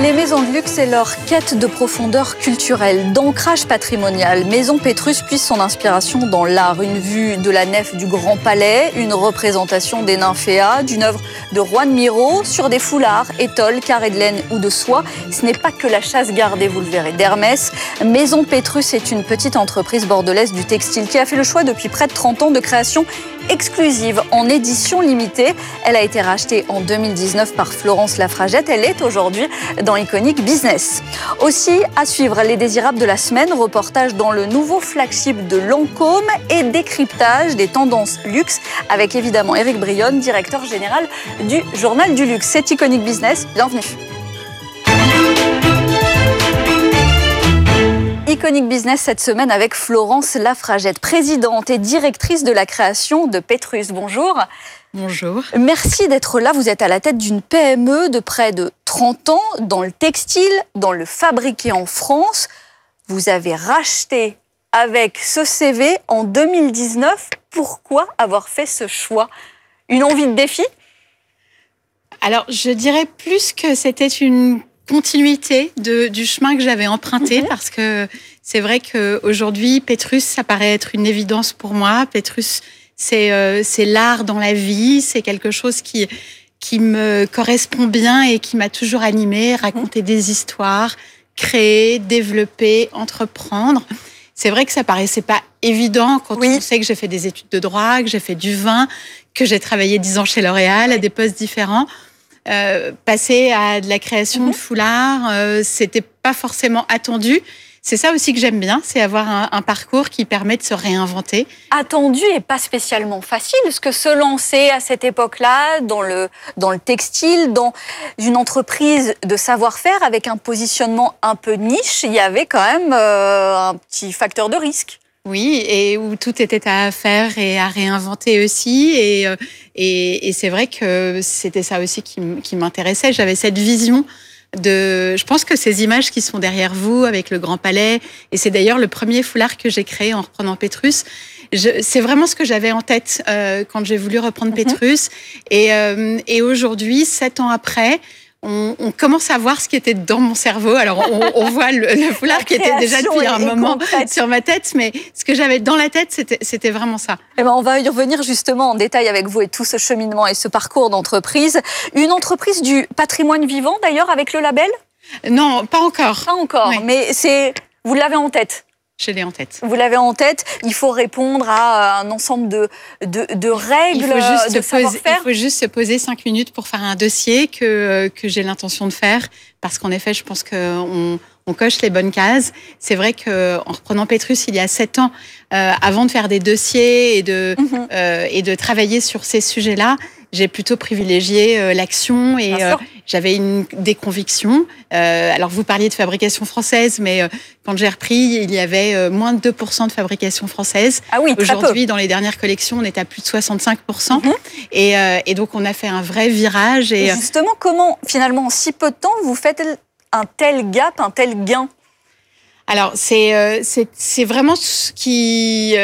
Les maisons de luxe et leur quête de profondeur culturelle, d'ancrage patrimonial. Maison Pétrus puise son inspiration dans l'art. Une vue de la nef du Grand Palais, une représentation des nymphéas, d'une œuvre de Juan Miro sur des foulards, étoiles, carrés de laine ou de soie. Ce n'est pas que la chasse gardée, vous le verrez, d'Hermès. Maison Pétrus est une petite entreprise bordelaise du textile qui a fait le choix depuis près de 30 ans de création exclusive en édition limitée. Elle a été rachetée en 2019 par Florence Lafragette. Elle est aujourd'hui dans Iconic Business. Aussi, à suivre les désirables de la semaine, reportage dans le nouveau flagship de Lancôme et décryptage des tendances luxe avec évidemment Éric Brionne, directeur général du Journal du Luxe. C'est Iconic Business, bienvenue. Iconic Business cette semaine avec Florence Lafragette, présidente et directrice de la création de Pétrus. Bonjour. Bonjour. Merci d'être là. Vous êtes à la tête d'une PME de près de 30 ans dans le textile, dans le fabriqué en France. Vous avez racheté avec ce CV en 2019. Pourquoi avoir fait ce choix? Une envie de défi? Alors, je dirais plus que c'était une continuité du chemin que j'avais emprunté, parce que c'est vrai qu'aujourd'hui, Pétrus, ça paraît être une évidence pour moi. Pétrus, c'est l'art dans la vie, c'est quelque chose qui me correspond bien et qui m'a toujours animée, raconter des histoires, créer, développer, entreprendre. C'est vrai que ça paraissait pas évident quand on sait que j'ai fait des études de droit, que j'ai fait du vin, que j'ai travaillé 10 ans chez L'Oréal à des postes différents. Passer à de la création de foulards, c'était pas forcément attendu. C'est ça aussi que j'aime bien, c'est avoir un parcours qui permet de se réinventer. Attendu et pas spécialement facile, parce que se lancer à cette époque-là, dans le textile, dans une entreprise de savoir-faire avec un positionnement un peu niche, il y avait quand même un petit facteur de risque. Oui, et où tout était à faire et à réinventer aussi. Et c'est vrai que c'était ça aussi qui m'intéressait. J'avais cette vision je pense que ces images qui sont derrière vous avec le Grand Palais, et c'est d'ailleurs le premier foulard que j'ai créé en reprenant Pétrus. C'est vraiment ce que j'avais en tête quand j'ai voulu reprendre Pétrus. Et aujourd'hui, 7 ans après, on commence à voir ce qui était dans mon cerveau. Alors, on voit le foulard qui était déjà depuis un moment sur ma tête, mais ce que j'avais dans la tête, c'était vraiment ça. Eh ben, on va y revenir justement en détail avec vous et tout ce cheminement et ce parcours d'entreprise. Une entreprise du patrimoine vivant, d'ailleurs, avec le label? Non, pas encore. Pas encore, mais vous l'avez en tête? Je l'ai en tête. Vous l'avez en tête, il faut répondre à un ensemble de règles, de savoir-faire. Il faut juste se poser 5 minutes pour faire un dossier que j'ai l'intention de faire, parce qu'en effet, je pense qu'on coche les bonnes cases. C'est vrai qu'en reprenant Pétrus il y a 7 ans, avant de faire des dossiers et de travailler sur ces sujets-là, j'ai plutôt privilégié l'action et j'avais des convictions. Alors, vous parliez de fabrication française, mais quand j'ai repris, il y avait moins de 2% de fabrication française. Ah oui, aujourd'hui, dans les dernières collections, on est à plus de 65%. Et donc, on a fait un vrai virage. Et justement, comment, finalement, en si peu de temps, vous faites un tel gap, un tel gain? Alors, c'est vraiment ce qui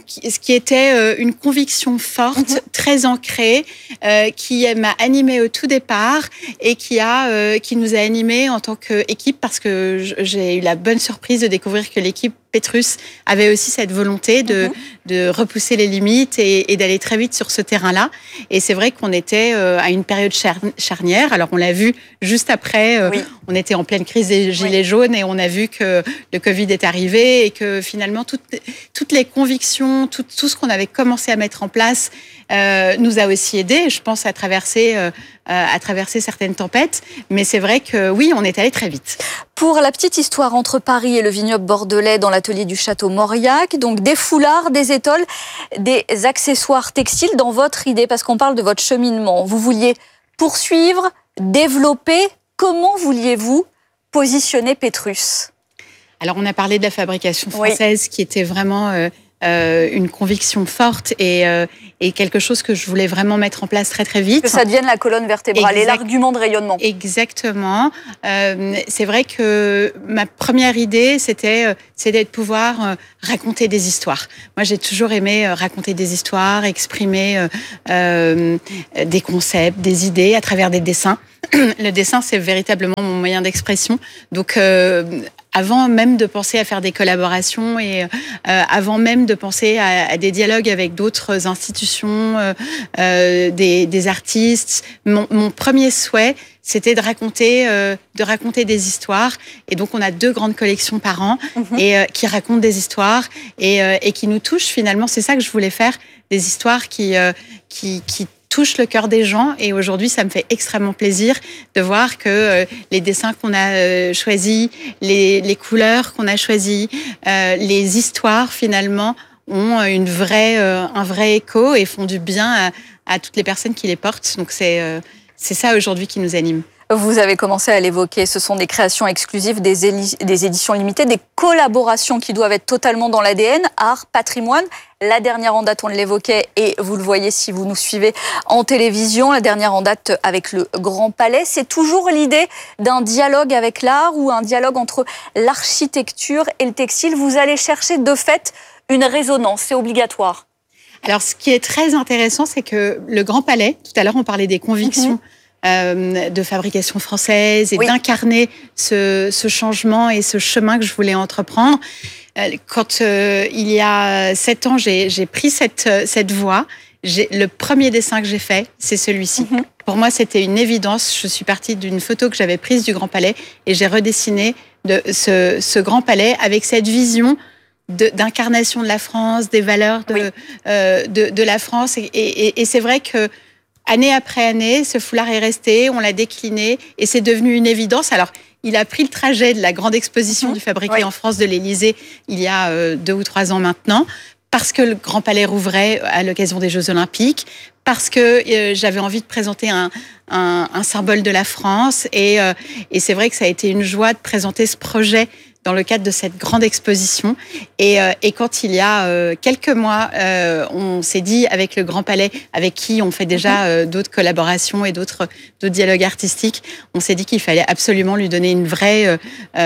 était une conviction forte, très ancrée, qui m'a animée au tout départ et qui nous a animés en tant qu'équipe, parce que j'ai eu la bonne surprise de découvrir que l'équipe Pétrus avait aussi cette volonté de repousser les limites et d'aller très vite sur ce terrain-là. Et c'est vrai qu'on était à une période charnière. Alors, on l'a vu juste après, on était en pleine crise des gilets jaunes et on a vu que le Covid est arrivé et que finalement, toutes les convictions, tout ce qu'on avait commencé à mettre en place nous a aussi aidés, je pense, à traverser certaines tempêtes. Mais c'est vrai que oui, on est allé très vite. Pour la petite histoire, entre Paris et le vignoble bordelais, dans l'atelier du château Mauriac, donc des foulards, des étoiles, des accessoires textiles dans votre idée, parce qu'on parle de votre cheminement. Vous vouliez poursuivre, développer. Comment vouliez-vous positionner Pétrus? Alors, on a parlé de la fabrication française qui était vraiment une conviction forte et quelque chose que je voulais vraiment mettre en place très très vite. Que ça devienne la colonne vertébrale et l'argument de rayonnement. Exactement. C'est vrai que ma première idée, c'était de pouvoir raconter des histoires. Moi, j'ai toujours aimé raconter des histoires, exprimer des concepts, des idées à travers des dessins. Le dessin, c'est véritablement mon moyen d'expression. Donc, avant même de penser à faire des collaborations et avant même de penser à des dialogues avec d'autres institutions, des artistes, mon premier souhait, c'était de raconter des histoires. Et donc, on a 2 grandes collections par an et qui racontent des histoires et qui nous touchent finalement. C'est ça que je voulais faire, des histoires qui touche le cœur des gens. Et aujourd'hui, ça me fait extrêmement plaisir de voir que les dessins qu'on a choisis, les couleurs qu'on a choisies, les histoires finalement ont un vrai écho et font du bien à toutes les personnes qui les portent. Donc c'est ça aujourd'hui qui nous anime. Vous avez commencé à l'évoquer, ce sont des créations exclusives, des éditions limitées, des collaborations qui doivent être totalement dans l'ADN, art, patrimoine. La dernière en date, on l'évoquait et vous le voyez si vous nous suivez en télévision, la dernière en date avec le Grand Palais. C'est toujours l'idée d'un dialogue avec l'art ou un dialogue entre l'architecture et le textile. Vous allez chercher de fait une résonance, c'est obligatoire. Alors ce qui est très intéressant, c'est que le Grand Palais, tout à l'heure on parlait des convictions, de fabrication française et d'incarner ce changement et ce chemin que je voulais entreprendre. Quand il y a 7 ans, j'ai pris cette voie, le premier dessin que j'ai fait, c'est celui-ci. Pour moi, c'était une évidence. Je suis partie d'une photo que j'avais prise du Grand Palais et j'ai redessiné ce Grand Palais avec cette vision d'incarnation de la France, des valeurs de la France. Et c'est vrai que année après année, ce foulard est resté, on l'a décliné et c'est devenu une évidence. Alors, il a pris le trajet de la grande exposition du Fabriqué en France de l'Élysée il y a 2 ou 3 ans maintenant, parce que le Grand Palais rouvrait à l'occasion des Jeux Olympiques, parce que j'avais envie de présenter un symbole de la France. Et c'est vrai que ça a été une joie de présenter ce projet dans le cadre de cette grande exposition. Et quand il y a quelques mois, on s'est dit avec le Grand Palais, avec qui on fait déjà d'autres collaborations et d'autres dialogues artistiques, on s'est dit qu'il fallait absolument lui donner une vraie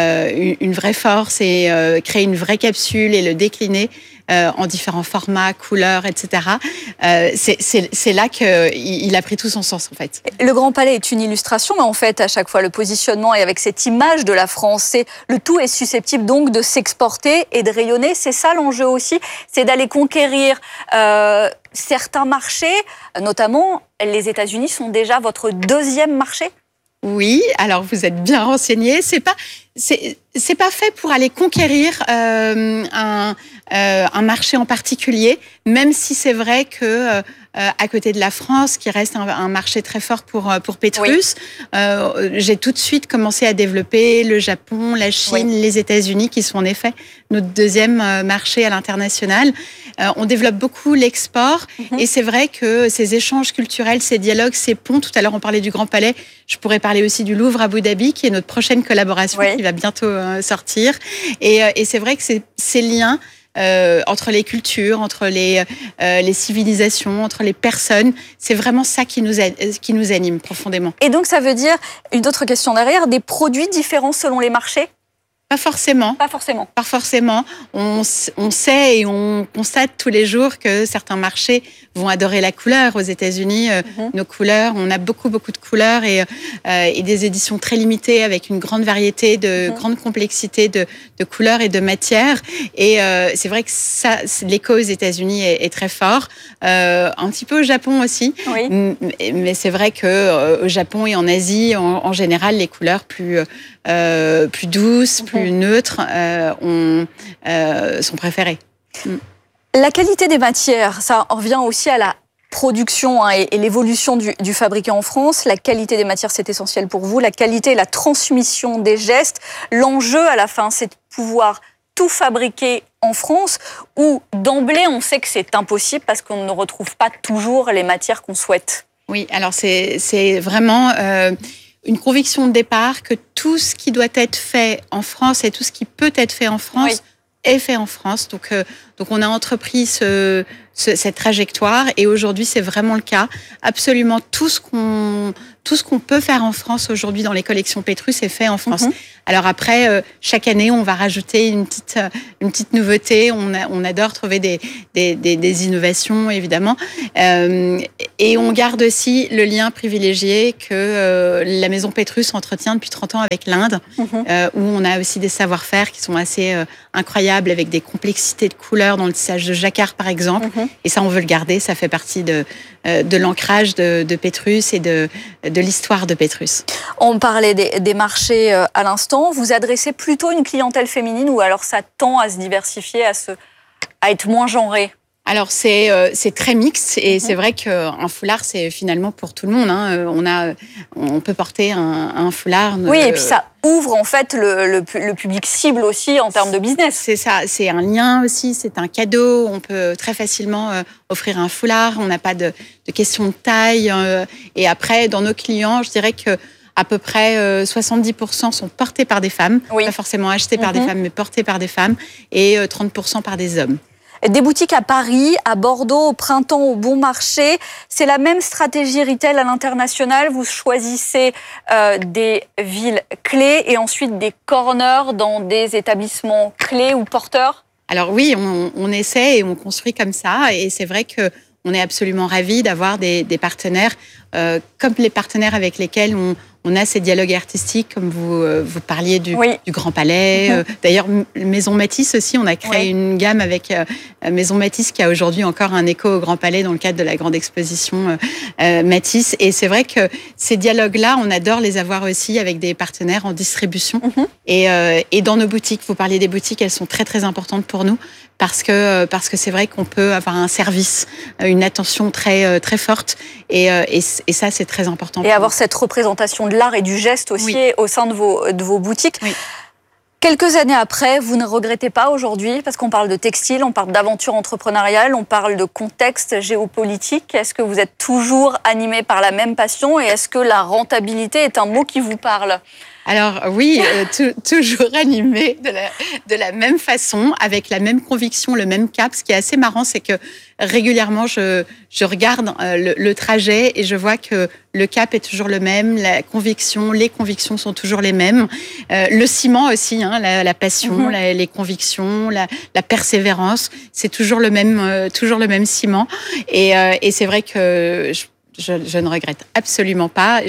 force et créer une vraie capsule et le décliner en différents formats, couleurs, etc. C'est là qu'il a pris tout son sens, en fait. Le Grand Palais est une illustration, mais en fait, à chaque fois, le positionnement et avec cette image de la France, le tout est susceptible donc de s'exporter et de rayonner. C'est ça l'enjeu aussi, c'est d'aller conquérir certains marchés, notamment les États-Unis sont déjà votre 2e marché. Oui, alors vous êtes bien renseigné. C'est pas fait pour aller conquérir un marché en particulier, même si c'est vrai que à côté de la France, qui reste un marché très fort pour Pétrus, j'ai tout de suite commencé à développer le Japon, la Chine, les États-Unis, qui sont en effet notre 2e marché à l'international. On développe beaucoup l'export et c'est vrai que ces échanges culturels, ces dialogues, ces ponts, tout à l'heure on parlait du Grand Palais, je pourrais parler aussi du Louvre à Abu Dhabi, qui est notre prochaine collaboration qui va bientôt sortir. Et c'est vrai que ces liens entre les cultures, entre les civilisations, entre les personnes, c'est vraiment ça qui nous anime profondément. Et donc ça veut dire, une autre question derrière, des produits différents selon les marchés ? Pas forcément. Pas forcément. Pas forcément. On sait et on constate tous les jours que certains marchés vont adorer la couleur. Aux États-Unis, nos couleurs, on a beaucoup de couleurs et des éditions très limitées avec une grande variété, grande complexité de couleurs et de matières. Et c'est vrai que ça, l'écho aux États-Unis est très fort. Un petit peu au Japon aussi. Mais c'est vrai que au Japon et en Asie, en général, les couleurs plus douces, plus neutres sont préférées. La qualité des matières, ça revient aussi à la production et l'évolution du fabriqué en France. La qualité des matières, c'est essentiel pour vous. La qualité et la transmission des gestes. L'enjeu à la fin, c'est de pouvoir tout fabriquer en France où d'emblée, on sait que c'est impossible parce qu'on ne retrouve pas toujours les matières qu'on souhaite. Oui, alors c'est vraiment une conviction de départ que tout ce qui doit être fait en France et tout ce qui peut être fait en France est fait en France. Donc on a entrepris cette trajectoire et aujourd'hui, c'est vraiment le cas. Absolument tout ce qu'on peut faire en France aujourd'hui dans les collections Pétrus est fait en France. Alors après, chaque année, on va rajouter une petite nouveauté. On adore trouver des innovations, évidemment. Et on garde aussi le lien privilégié que la maison Pétrus entretient depuis 30 ans avec l'Inde, où on a aussi des savoir-faire qui sont assez incroyables, avec des complexités de couleurs dans le tissage de jacquard, par exemple. Et ça, on veut le garder. Ça fait partie de l'ancrage de Pétrus et de l'histoire de Pétrus. On parlait des marchés à l'instant. Vous adressez plutôt une clientèle féminine ou alors ça tend à se diversifier, à être moins genré? Alors c'est très mixte et c'est vrai qu'un foulard c'est finalement pour tout le monde. On peut porter un foulard. Oui, et puis ça ouvre en fait le public cible aussi en termes de business. C'est ça, c'est un lien aussi, c'est un cadeau. On peut très facilement offrir un foulard. On n'a pas de question de taille. Et après, dans nos clients, je dirais que à peu près 70% sont portés par des femmes, pas forcément achetés par des femmes, mais portés par des femmes, et 30% par des hommes. Des boutiques à Paris, à Bordeaux, au Printemps, au Bon Marché. C'est la même stratégie retail à l'international. Vous choisissez des villes clés et ensuite des corners dans des établissements clés ou porteurs? Alors oui, on essaie et on construit comme ça. Et c'est vrai qu'on est absolument ravis d'avoir des partenaires comme les partenaires avec lesquels on a ces dialogues artistiques, comme vous parliez du Grand Palais. D'ailleurs, Maison Matisse aussi, on a créé une gamme avec Maison Matisse qui a aujourd'hui encore un écho au Grand Palais dans le cadre de la grande exposition Matisse. Et c'est vrai que ces dialogues-là, on adore les avoir aussi avec des partenaires en distribution. Et dans nos boutiques, vous parliez des boutiques, elles sont très très importantes pour nous parce que c'est vrai qu'on peut avoir un service, une attention très très forte et ça c'est très important. Et avoir cette représentation de l'art et du geste aussi au sein de vos boutiques. Quelques années après, vous ne regrettez pas aujourd'hui, parce qu'on parle de textile, on parle d'aventure entrepreneuriale, on parle de contexte géopolitique. Est-ce que vous êtes toujours animé par la même passion et est-ce que la rentabilité est un mot qui vous parle ? Alors oui, toujours animé de la même façon, avec la même conviction, le même cap. Ce qui est assez marrant, c'est que régulièrement, je regarde le trajet et je vois que le cap est toujours le même, les convictions sont toujours les mêmes. Le ciment aussi, la passion, les convictions, la persévérance, c'est toujours le même ciment. Et c'est vrai que je ne regrette absolument pas.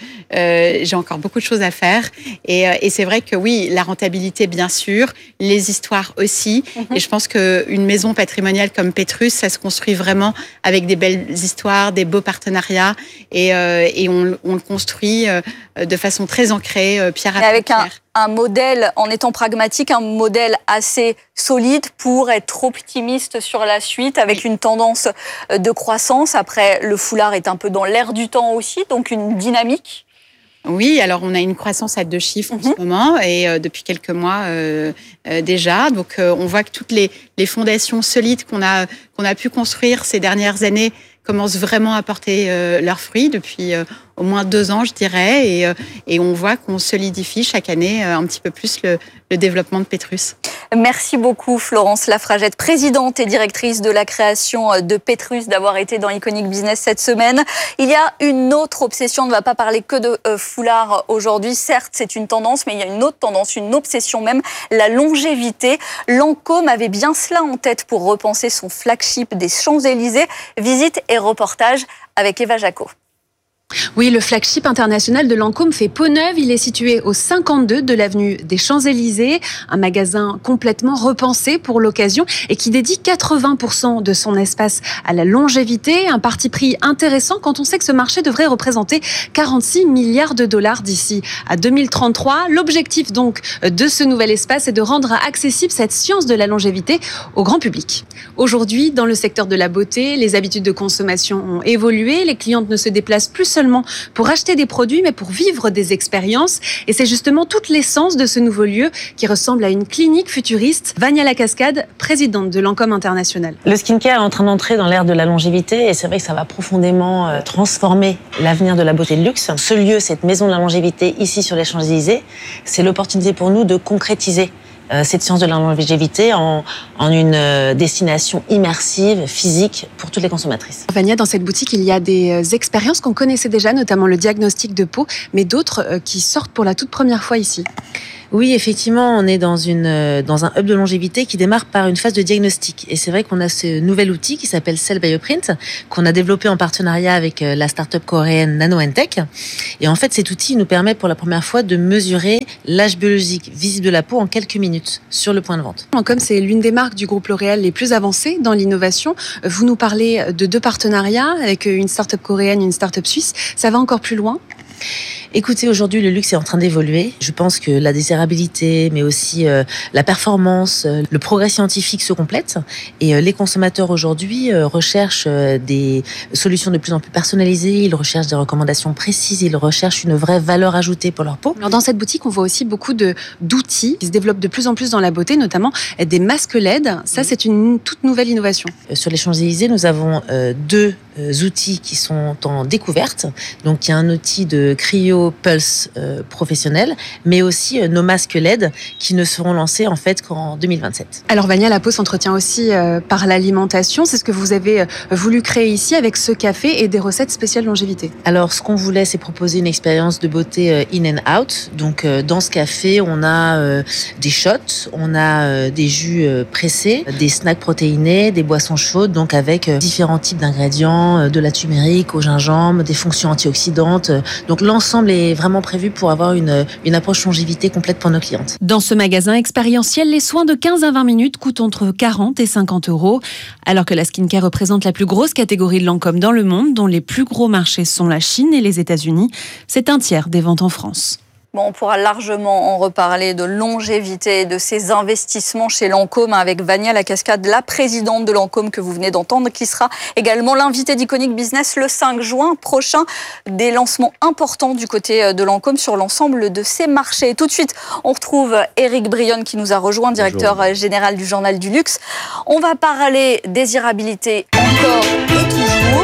J'ai encore beaucoup de choses à faire. Et c'est vrai que oui, la rentabilité, bien sûr, les histoires aussi. Et je pense qu'une maison patrimoniale comme Pétrus, ça se construit vraiment avec des belles histoires, des beaux partenariats. Et on le construit de façon très ancrée, pierre à pierre. Un modèle, en étant pragmatique, un modèle assez solide pour être trop optimiste sur la suite, avec une tendance de croissance. Après, le foulard est un peu dans l'air du temps aussi, donc une dynamique. Oui, alors on a une croissance à 2 chiffres en ce moment et depuis quelques mois déjà. Donc on voit que toutes les fondations solides qu'on a pu construire ces dernières années commencent vraiment à porter leurs fruits depuis au moins 2 ans, je dirais. Et on voit qu'on solidifie chaque année un petit peu plus le développement de Pétrus. Merci beaucoup Florence Lafragette, présidente et directrice de la création de Pétrus, d'avoir été dans Iconic Business cette semaine. Il y a une autre obsession, on ne va pas parler que de foulard aujourd'hui. Certes, c'est une tendance, mais il y a une autre tendance, une obsession même, la longévité. Lancôme avait bien cela en tête pour repenser son flagship des Champs-Élysées. Visite et reportage avec Eva Jacot. Oui, le flagship international de Lancôme fait peau neuve. Il est situé au 52 de l'avenue des Champs-Élysées, un magasin complètement repensé pour l'occasion et qui dédie 80% de son espace à la longévité. Un parti pris intéressant quand on sait que ce marché devrait représenter 46 milliards de dollars d'ici à 2033. L'objectif donc de ce nouvel espace est de rendre accessible cette science de la longévité au grand public. Aujourd'hui, dans le secteur de la beauté, les habitudes de consommation ont évolué. Les clientes ne se déplacent plus seulement pour acheter des produits, mais pour vivre des expériences. Et c'est justement toute l'essence de ce nouveau lieu qui ressemble à une clinique futuriste. Vania Lacascade, présidente de Lancôme International. Le skincare est en train d'entrer dans l'ère de la longévité et c'est vrai que ça va profondément transformer l'avenir de la beauté de luxe. Ce lieu, cette maison de la longévité ici sur les Champs-Élysées, c'est l'opportunité pour nous de concrétiser cette science de la longévité en une destination immersive, physique pour toutes les consommatrices. Vania, dans cette boutique, il y a des expériences qu'on connaissait déjà, notamment le diagnostic de peau, mais d'autres qui sortent pour la toute première fois ici. Oui, effectivement, on est dans un hub de longévité qui démarre par une phase de diagnostic. Et c'est vrai qu'on a ce nouvel outil qui s'appelle Cell Bioprint, qu'on a développé en partenariat avec la start-up coréenne NanoEntech. Et en fait, cet outil nous permet pour la première fois de mesurer l'âge biologique visible de la peau en quelques minutes sur le point de vente. Comme c'est l'une des marques du groupe L'Oréal les plus avancées dans l'innovation, vous nous parlez de 2 partenariats avec une start-up coréenne et une start-up suisse. Ça va encore plus loin ? Écoutez, aujourd'hui, le luxe est en train d'évoluer. Je pense que la désirabilité, mais aussi la performance, le progrès scientifique se complètent. Et les consommateurs aujourd'hui recherchent des solutions de plus en plus personnalisées. Ils recherchent des recommandations précises. Ils recherchent une vraie valeur ajoutée pour leur peau. Alors dans cette boutique, on voit aussi beaucoup d'outils qui se développent de plus en plus dans la beauté, notamment des masques LED. Ça, c'est une toute nouvelle innovation. Sur les Champs-Élysées, nous avons 2 outils qui sont en découverte. Donc, il y a un outil de cryo Pulse professionnel, mais aussi nos masques LED qui ne seront lancés en fait qu'en 2027. Alors Vania, la peau s'entretient aussi par l'alimentation. C'est ce que vous avez voulu créer ici avec ce café et des recettes spéciales longévité. Alors, ce qu'on voulait, c'est proposer une expérience de beauté in and out. Donc, dans ce café, on a des shots, on a des jus pressés, des snacks protéinés, des boissons chaudes, donc avec différents types d'ingrédients, de la turmérique au gingembre, des fonctions antioxydantes. Donc, l'ensemble est vraiment prévu pour avoir une approche longévité complète pour nos clientes. Dans ce magasin expérientiel, les soins de 15 à 20 minutes coûtent entre 40 et 50 €, alors que la skincare représente la plus grosse catégorie de Lancôme dans le monde, dont les plus gros marchés sont la Chine et les États-Unis. C'est un tiers des ventes en France. Bon, on pourra largement en reparler de longévité et de ces investissements chez Lancôme avec Vania Lacascade, la présidente de Lancôme que vous venez d'entendre, qui sera également l'invitée d'Iconic Business le 5 juin prochain. Des lancements importants du côté de Lancôme sur l'ensemble de ces marchés. Tout de suite, on retrouve Éric Brionne qui nous a rejoint, directeur général du Journal du Luxe. On va parler désirabilité encore et toujours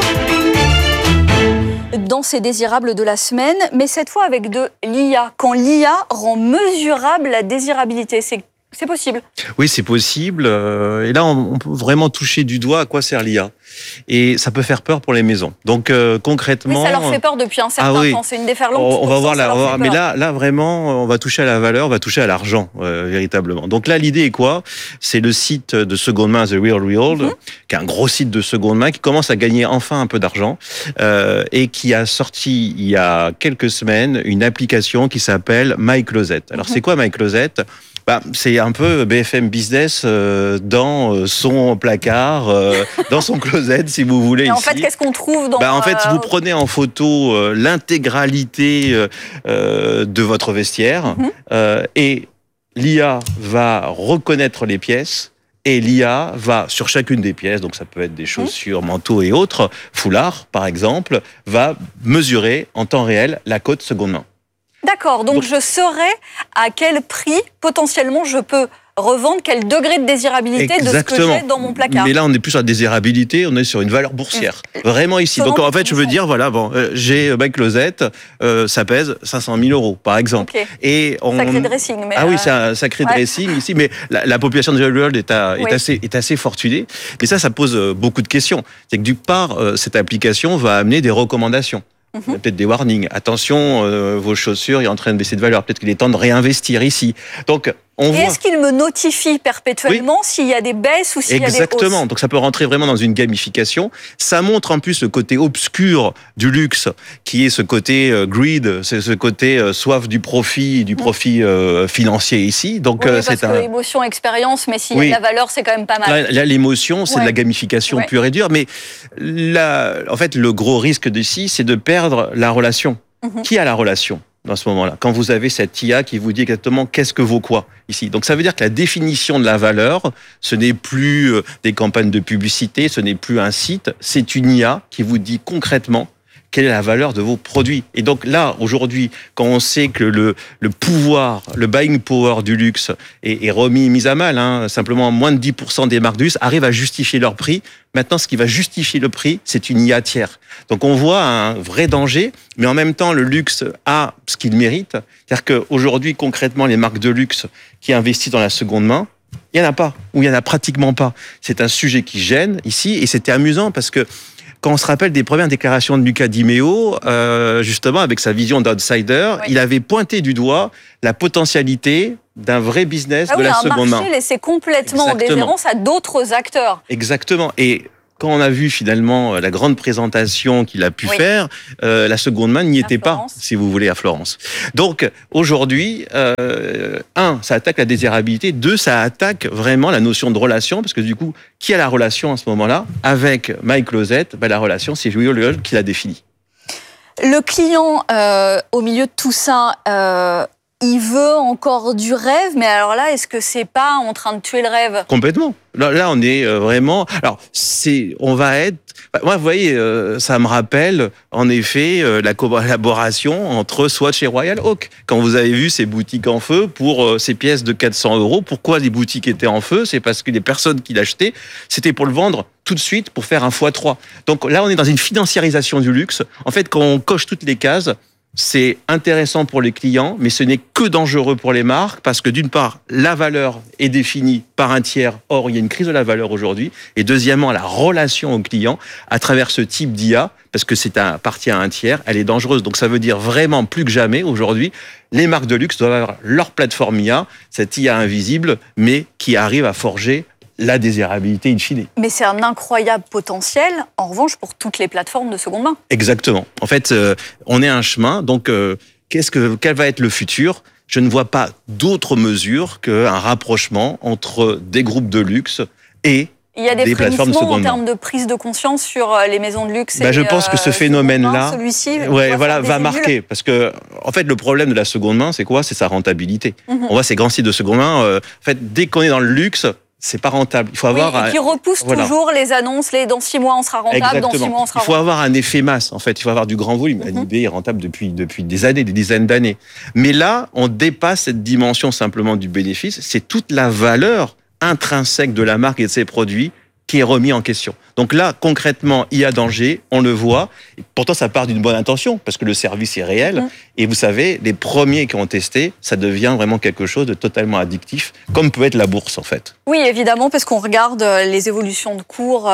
dans ces désirables de la semaine, mais cette fois avec de l'IA. Quand l'IA rend mesurable la désirabilité, c'est possible. Oui, c'est possible. Et là, on peut vraiment toucher du doigt à quoi sert l'IA. Et ça peut faire peur pour les maisons. Donc, concrètement... Mais ça leur fait peur depuis un certain temps. C'est une déferlante. On va voir mais là, vraiment, on va toucher à la valeur, on va toucher à l'argent, véritablement. Donc là, l'idée est quoi ? C'est le site de seconde main, The Real Real, qui est un gros site de seconde main, qui commence à gagner enfin un peu d'argent, et qui a sorti, il y a quelques semaines, une application qui s'appelle My Closet. Alors, c'est quoi My Closet ? C'est un peu BFM Business dans son placard, dans son closet, si vous voulez. Et en ici. fait, qu'est-ce qu'on trouve dans... En fait, vous prenez en photo l'intégralité de votre vestiaire et l'IA va reconnaître les pièces. Et l'IA va, sur chacune des pièces, donc ça peut être des chaussures, manteaux et autres, foulards par exemple, va mesurer en temps réel la cote seconde main. D'accord, donc je saurais à quel prix potentiellement je peux revendre, quel degré de désirabilité de ce que j'ai dans mon placard. Mais là, on n'est plus sur la désirabilité, on est sur une valeur boursière. Vraiment ici. Donc en fait, je veux dire, voilà, j'ai My Closet, ça pèse 500 000 €, par exemple. Okay. Et sacré dressing. Mais oui, c'est un sacré dressing ici, mais la population de The World est assez fortunée. Mais ça pose beaucoup de questions. C'est que d'une part, cette application va amener des recommandations. Il y a peut-être des warnings. Attention, vos chaussures, il est en train de baisser de valeur. Peut-être qu'il est temps de réinvestir ici. Donc, est-ce qu'il me notifie perpétuellement s'il y a des baisses ou s'il y a des hausses ? Exactement. Donc, ça peut rentrer vraiment dans une gamification. Ça montre en plus le côté obscur du luxe, qui est ce côté greed, c'est ce côté soif du profit financier ici. Donc, parce que émotion, expérience, mais s'il y a de la valeur, c'est quand même pas mal. Là, l'émotion, c'est de la gamification pure et dure. Mais en fait, le gros risque d'ici, c'est de perdre la relation. Qui a la relation dans ce moment-là, quand vous avez cette IA qui vous dit exactement qu'est-ce que vaut quoi ici. Donc ça veut dire que la définition de la valeur, ce n'est plus des campagnes de publicité, ce n'est plus un site, c'est une IA qui vous dit concrètement quelle est la valeur de vos produits. Et donc là, aujourd'hui, quand on sait que le pouvoir, le buying power du luxe est mis à mal, simplement moins de 10% des marques de luxe arrivent à justifier leur prix. Maintenant, ce qui va justifier le prix, c'est une IA tiers. Donc on voit un vrai danger, mais en même temps, le luxe a ce qu'il mérite. C'est-à-dire qu'aujourd'hui, concrètement, les marques de luxe qui investissent dans la seconde main, il n'y en a pas, ou il n'y en a pratiquement pas. C'est un sujet qui gêne ici, et c'était amusant parce que quand on se rappelle des premières déclarations de Luca Di Meo, justement, avec sa vision d'outsider, il avait pointé du doigt la potentialité d'un vrai business de la seconde main. Un marché laissé complètement en déshérence à d'autres acteurs. Exactement. Et quand on a vu finalement la grande présentation qu'il a pu faire, la seconde main n'y était pas, si vous voulez, à Florence. Donc aujourd'hui, ça attaque la désirabilité, 2, ça attaque vraiment la notion de relation, parce que du coup, qui a la relation à ce moment-là avec My Closet? La relation, c'est Will Real qui l'a définie. Le client, au milieu de tout ça, il veut encore du rêve, mais alors là, est-ce que c'est pas en train de tuer le rêve? Complètement. Là, on est vraiment. Alors, on va être. Moi, vous voyez, ça me rappelle en effet la collaboration entre Swatch et Royal Oak. Quand vous avez vu ces boutiques en feu pour ces pièces de 400 €, pourquoi les boutiques étaient en feu? C'est parce que les personnes qui l'achetaient, c'était pour le vendre tout de suite pour faire un x3. Donc là, on est dans une financiarisation du luxe. En fait, quand on coche toutes les cases, c'est intéressant pour les clients, mais ce n'est que dangereux pour les marques parce que d'une part, la valeur est définie par un tiers. Or, il y a une crise de la valeur aujourd'hui. Et deuxièmement, la relation au client à travers ce type d'IA, parce que appartient à un tiers, elle est dangereuse. Donc ça veut dire vraiment plus que jamais aujourd'hui, les marques de luxe doivent avoir leur plateforme IA, cette IA invisible, mais qui arrive à forger la désirabilité in fine. Mais c'est un incroyable potentiel, en revanche, pour toutes les plateformes de seconde main. Exactement. En fait, on est à un chemin. Donc, quel va être le futur? Je ne vois pas d'autre mesure qu'un rapprochement entre des groupes de luxe et il y a des plateformes de seconde main. En termes de prise de conscience sur les maisons de luxe. Je pense que ce phénomène-là, celui-ci, va marquer. Parce que, en fait, le problème de la seconde main, c'est quoi? C'est sa rentabilité. On voit ces grands sites de seconde main. En fait, dès qu'on est dans le luxe, c'est pas rentable. Il faut avoir et qui repousse toujours les annonces. Dans 6 mois, on sera rentable. Exactement. Dans 6 mois, on sera rentable. Il faut avoir un effet masse. En fait, il faut avoir du grand volume. eBay est rentable depuis des années, des dizaines d'années. Mais là, on dépasse cette dimension simplement du bénéfice. C'est toute la valeur intrinsèque de la marque et de ses produits qui est remis en question. Donc là, concrètement, il y a danger, on le voit. Et pourtant, ça part d'une bonne intention, parce que le service est réel. Et vous savez, les premiers qui ont testé, ça devient vraiment quelque chose de totalement addictif, comme peut être la bourse, en fait. Oui, évidemment, parce qu'on regarde les évolutions de cours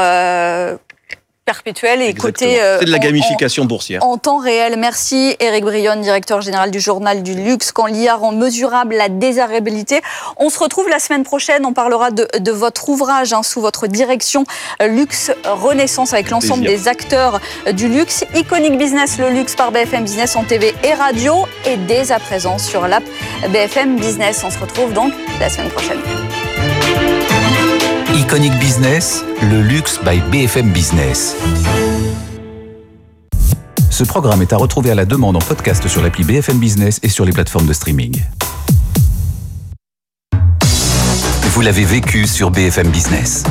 perpétuelle et côté c'est de la gamification boursière en temps réel. Merci Éric Brionne, directeur général du Journal du Luxe. Quand l'IA rend mesurable la désirabilité, on se retrouve la semaine prochaine. On parlera de votre ouvrage sous votre direction, Luxe Renaissance, avec l'ensemble des acteurs du luxe. Iconic Business, le luxe par BFM Business en TV et radio, et dès à présent sur l'app BFM Business. On se retrouve donc la semaine prochaine. Iconic Business, le luxe by BFM Business. Ce programme est à retrouver à la demande en podcast sur l'appli BFM Business et sur les plateformes de streaming. Vous l'avez vécu sur BFM Business.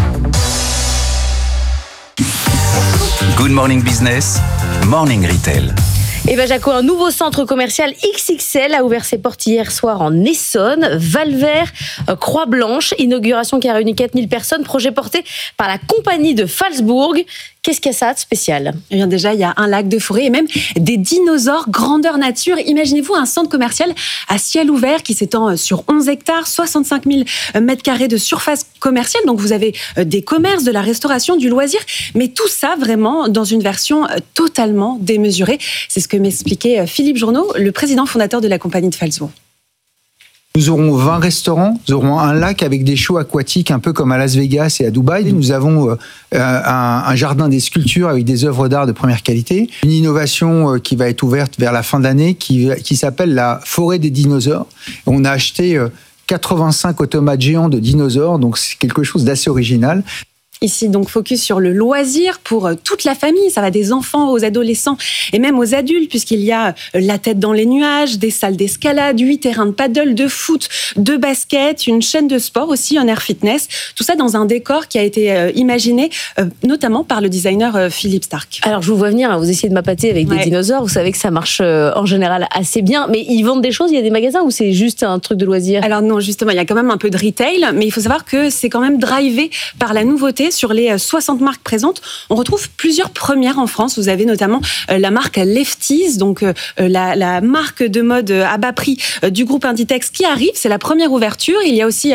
Good Morning Business, Morning Retail. Eva Jaco, un nouveau centre commercial XXL a ouvert ses portes hier soir en Essonne. Valvert, Croix-Blanche, inauguration qui a réuni 4000 personnes, projet porté par la compagnie de Phalsbourg. Qu'est-ce qu'il y a ça de spécial ? Eh bien déjà, il y a un lac de forêt et même des dinosaures grandeur nature. Imaginez-vous un centre commercial à ciel ouvert qui s'étend sur 11 hectares, 65 000 mètres carrés de surface commerciale. Donc vous avez des commerces, de la restauration, du loisir, mais tout ça vraiment dans une version totalement démesurée. C'est ce que m'expliquait Philippe Journeau, le président fondateur de la compagnie de Phalsbourg. Nous aurons 20 restaurants, nous aurons un lac avec des shows aquatiques un peu comme à Las Vegas et à Dubaï. Nous avons un jardin des sculptures avec des œuvres d'art de première qualité. Une innovation qui va être ouverte vers la fin d'année qui s'appelle la forêt des dinosaures. On a acheté 85 automates géants de dinosaures, donc c'est quelque chose d'assez original. Ici, donc, focus sur le loisir pour toute la famille. Ça va des enfants aux adolescents et même aux adultes, puisqu'il y a la tête dans les nuages, des salles d'escalade, 8 terrains de paddle, de foot, de basket, une chaîne de sport aussi, un air fitness. Tout ça dans un décor qui a été imaginé notamment par le designer Philippe Stark. Alors, je vous vois venir, vous essayez de m'appâter avec des dinosaures. Vous savez que ça marche en général assez bien. Mais ils vendent des choses, il y a des magasins ou c'est juste un truc de loisir? Alors non, justement, il y a quand même un peu de retail, mais il faut savoir que c'est quand même drivé par la nouveauté. Sur les 60 marques présentes, on retrouve plusieurs premières en France. Vous avez notamment la marque Lefties, donc la marque de mode à bas prix du groupe Inditex qui arrive. C'est la première ouverture. Il y a aussi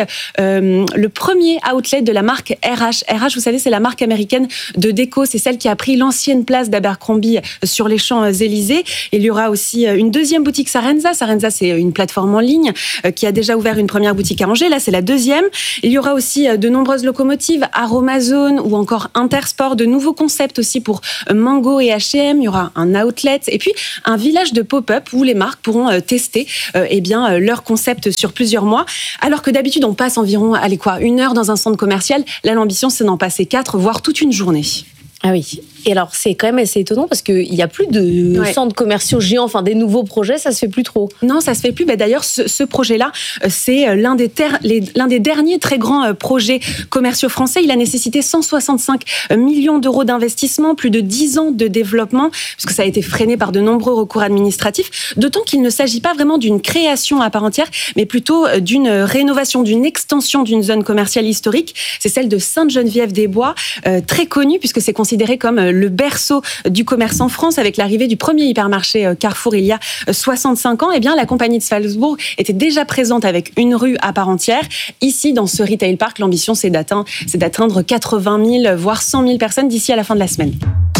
le premier outlet de la marque RH. RH, vous savez, c'est la marque américaine de déco. C'est celle qui a pris l'ancienne place d'Abercrombie sur les Champs-Élysées. Il y aura aussi une deuxième boutique Sarenza. Sarenza, c'est une plateforme en ligne qui a déjà ouvert une première boutique à Angers. Là, c'est la deuxième. Il y aura aussi de nombreuses locomotives, Aromazone ou encore Intersport, de nouveaux concepts aussi pour Mango et H&M. Il y aura un outlet et puis un village de pop-up où les marques pourront tester leur concept sur plusieurs mois. Alors que d'habitude, on passe environ, 1 heure dans un centre commercial. Là, l'ambition, c'est d'en passer 4, voire toute une journée. Ah oui. Et alors, c'est quand même assez étonnant parce qu'il n'y a plus de centres commerciaux géants, enfin des nouveaux projets, ça se fait plus trop. Non, ça se fait plus. D'ailleurs, ce projet-là, c'est l'un des derniers très grands projets commerciaux français. Il a nécessité 165 millions d'euros d'investissement, plus de 10 ans de développement, puisque ça a été freiné par de nombreux recours administratifs. D'autant qu'il ne s'agit pas vraiment d'une création à part entière, mais plutôt d'une rénovation, d'une extension d'une zone commerciale historique. C'est celle de Sainte-Geneviève-des-Bois, très connue puisque c'est considéré comme le berceau du commerce en France. Avec l'arrivée du premier hypermarché Carrefour il y a 65 ans, la compagnie de Salzbourg était déjà présente avec une rue à part entière. Ici, dans ce retail park, l'ambition, c'est d'atteindre 80 000, voire 100 000 personnes d'ici à la fin de la semaine.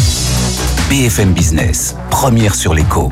BFM Business, première sur l'écho.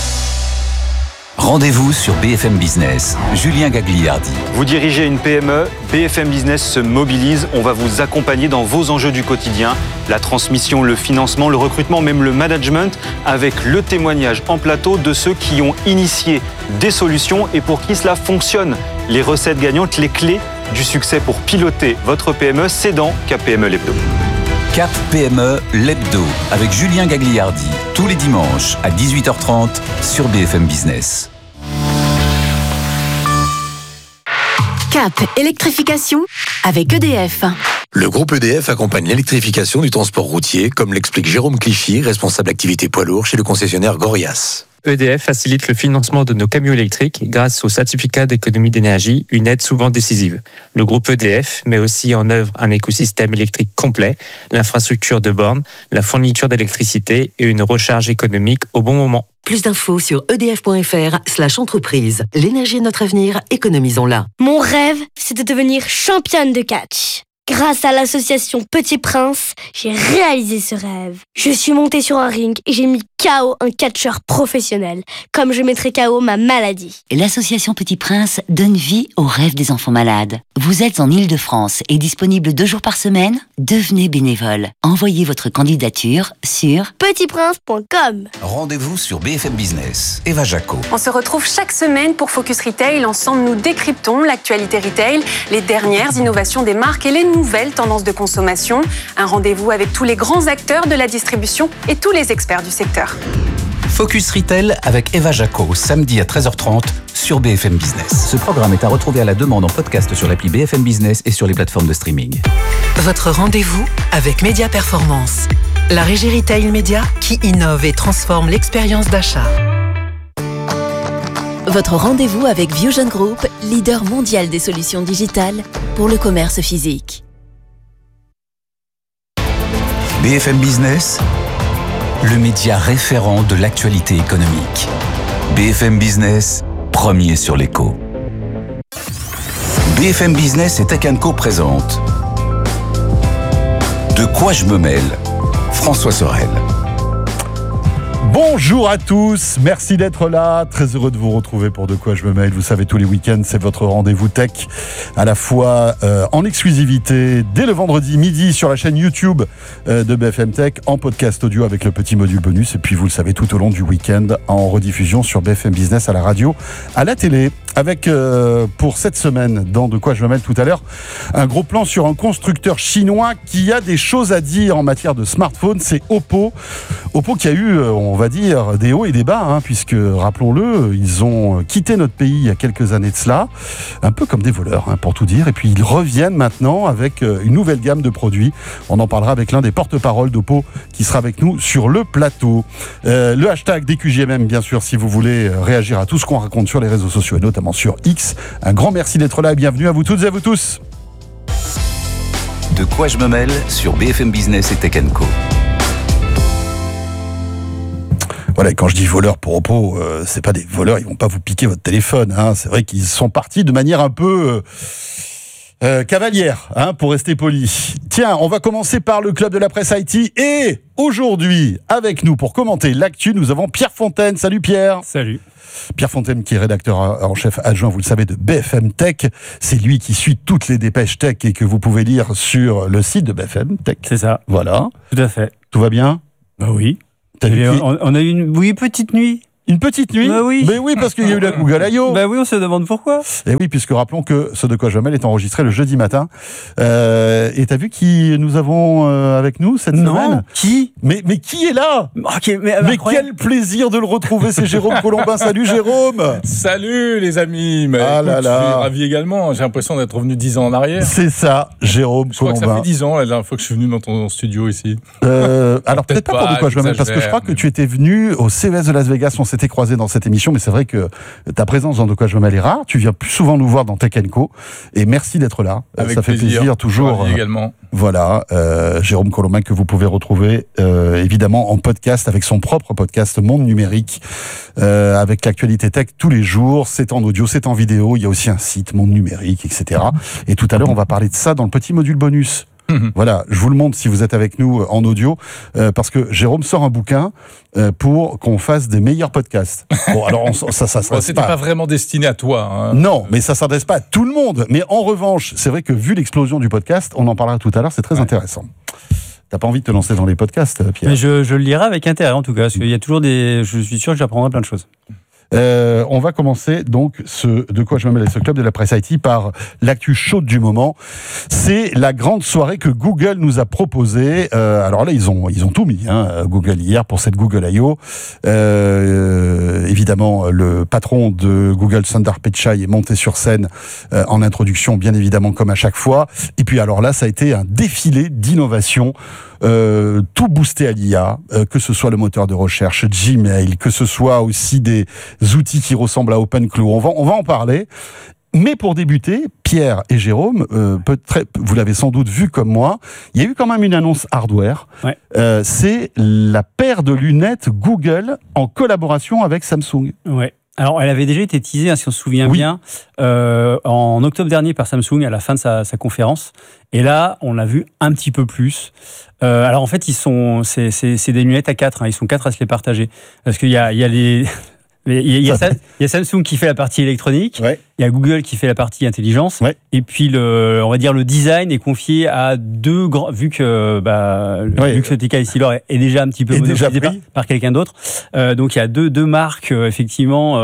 Rendez-vous sur BFM Business, Julien Gagliardi. Vous dirigez une PME, BFM Business se mobilise. On va vous accompagner dans vos enjeux du quotidien, la transmission, le financement, le recrutement, même le management, avec le témoignage en plateau de ceux qui ont initié des solutions et pour qui cela fonctionne. Les recettes gagnantes, les clés du succès pour piloter votre PME, c'est dans Cap PME l'Hebdo. Cap PME l'Hebdo avec Julien Gagliardi, tous les dimanches à 18h30 sur BFM Business. Cap électrification avec EDF. Le groupe EDF accompagne l'électrification du transport routier, comme l'explique Jérôme Clichy, responsable activité poids lourd chez le concessionnaire Gorias. EDF facilite le financement de nos camions électriques grâce au certificat d'économie d'énergie, une aide souvent décisive. Le groupe EDF met aussi en œuvre un écosystème électrique complet, l'infrastructure de bornes, la fourniture d'électricité et une recharge économique au bon moment. Plus d'infos sur edf.fr/entreprise. L'énergie est notre avenir, économisons-la. Mon rêve, c'est de devenir championne de catch. Grâce à l'association Petit Prince, j'ai réalisé ce rêve. Je suis montée sur un ring et j'ai mis KO un catcheur professionnel, comme je mettrai KO ma maladie. L'association Petit Prince donne vie aux rêves des enfants malades. Vous êtes en Île-de-France et disponible 2 jours par semaine? Devenez bénévole. Envoyez votre candidature sur petitprince.com. Rendez-vous sur BFM Business. Eva Jaco. On se retrouve chaque semaine pour Focus Retail. Ensemble, nous décryptons l'actualité retail, les dernières innovations des marques et les nouvelles tendances de consommation. Un rendez-vous avec tous les grands acteurs de la distribution et tous les experts du secteur. Focus Retail avec Eva Jaco, samedi à 13h30 sur BFM Business. Ce programme est à retrouver à la demande en podcast sur l'appli BFM Business et sur les plateformes de streaming. Votre rendez-vous avec Média Performance, la régie retail média qui innove et transforme l'expérience d'achat. Votre rendez-vous avec Viewgen Group, leader mondial des solutions digitales pour le commerce physique. BFM Business, le média référent de l'actualité économique. BFM Business, premier sur l'écho. BFM Business et Tech & Co présente De quoi je me mêle? François Sorel. Bonjour à tous, merci d'être là, très heureux de vous retrouver pour De quoi je me mêle. Vous savez, tous les week-ends, c'est votre rendez-vous tech, à la fois en exclusivité dès le vendredi midi sur la chaîne YouTube de BFM Tech, en podcast audio avec le petit module bonus, et puis vous le savez, tout au long du week-end en rediffusion sur BFM Business, à la radio, à la télé. avec, pour cette semaine, dans De quoi je me mêle tout à l'heure, un gros plan sur un constructeur chinois qui a des choses à dire en matière de smartphone, c'est Oppo. Oppo qui a eu, on va dire, des hauts et des bas, puisque, rappelons-le, ils ont quitté notre pays il y a quelques années de cela, un peu comme des voleurs, pour tout dire, et puis ils reviennent maintenant avec une nouvelle gamme de produits. On en parlera avec l'un des porte-paroles d'Oppo qui sera avec nous sur le plateau. Le hashtag DQJMM, bien sûr, si vous voulez réagir à tout ce qu'on raconte sur les réseaux sociaux et notamment sur X. Un grand merci d'être là et bienvenue à vous toutes et à vous tous. De quoi je me mêle sur BFM Business et Tech Co. Voilà, quand je dis voleurs pour Oppo, c'est pas des voleurs, ils vont pas vous piquer votre téléphone. C'est vrai qu'ils sont partis de manière un peu cavalière, pour rester poli. Tiens, on va commencer par le club de la presse IT et aujourd'hui, avec nous pour commenter l'actu, nous avons Pierre Fontaine. Salut Pierre. Salut. Pierre Fontaine qui est rédacteur en chef adjoint, vous le savez, de BFM Tech. C'est lui qui suit toutes les dépêches tech et que vous pouvez lire sur le site de BFM Tech. C'est ça. Voilà. Tout à fait. Tout va bien ? Bah oui. On a eu une petite nuit. Une petite nuit ? Bah oui. Mais oui, parce qu'il y a eu la Google I.O. Bah oui, on se demande pourquoi. Et oui, puisque rappelons que ce De quoi je me mêle est enregistré le jeudi matin. Et t'as vu qui nous avons avec nous cette semaine ? Qui ? Mais qui est là ? Mais quel plaisir de le retrouver, c'est Jérôme Colombin. Salut Jérôme. Salut les amis. Mais ah là là. Je suis ravi également. J'ai l'impression d'être revenu 10 ans en arrière. C'est ça, Jérôme Colombin. Je crois que ça fait 10 ans la dernière fois que je suis venu dans ton studio ici. Alors peut-être pas pour De quoi je me mêle, parce que je crois que tu étais venu au CES de Las Vegas. On s'était croisés dans cette émission, mais c'est vrai que ta présence dans De quoi je me mêle est rare. Tu viens plus souvent nous voir dans Tech & Co. Et merci d'être là. Avec ça fait plaisir toujours. Également. Voilà, Jérôme Colombin que vous pouvez retrouver évidemment en podcast avec son propre podcast Monde Numérique, avec l'actualité tech tous les jours. C'est en audio, c'est en vidéo. Il y a aussi un site Monde Numérique, etc. Et tout à l'heure, on va parler de ça dans le petit module bonus. Voilà, je vous le montre si vous êtes avec nous en audio, parce que Jérôme sort un bouquin pour qu'on fasse des meilleurs podcasts. Bon, alors ça c'était pas vraiment destiné à toi. Non, mais ça s'adresse pas à tout le monde. Mais en revanche, c'est vrai que vu l'explosion du podcast, on en parlera tout à l'heure, c'est très intéressant. T'as pas envie de te lancer dans les podcasts, Pierre ? Mais je le lirai avec intérêt en tout cas, parce qu'il y a toujours je suis sûr que j'apprendrai plein de choses. On va commencer donc De quoi je me mêle et ce club de la presse IT par l'actu chaude du moment. C'est la grande soirée que Google nous a proposée. Alors là, ils ont tout mis, Google hier pour cette Google I.O. Évidemment, le patron de Google, Sundar Pichai, est monté sur scène en introduction, bien évidemment, comme à chaque fois. Et puis alors là, ça a été un défilé d'innovation. Tout boosté à l'IA, que ce soit le moteur de recherche, Gmail, que ce soit aussi des outils qui ressemblent à OpenClaw. On va en parler. Mais pour débuter, Pierre et Jérôme, vous l'avez sans doute vu comme moi, il y a eu quand même une annonce hardware. Ouais. C'est la paire de lunettes Google en collaboration avec Samsung. Ouais. Alors, elle avait déjà été teasée, si on se souvient bien, en octobre dernier par Samsung à la fin de sa conférence. Et là, on l'a vu un petit peu plus. Alors en fait, c'est des lunettes à 4. Ils sont 4 à se les partager. Parce qu'il y a les... Il y a Samsung qui fait la partie électronique, il y a Google qui fait la partie intelligence, et puis on va dire le design est confié à deux grands, vu que ce TK Essilor est déjà un petit peu monopolisé par quelqu'un d'autre. Donc il y a deux marques effectivement,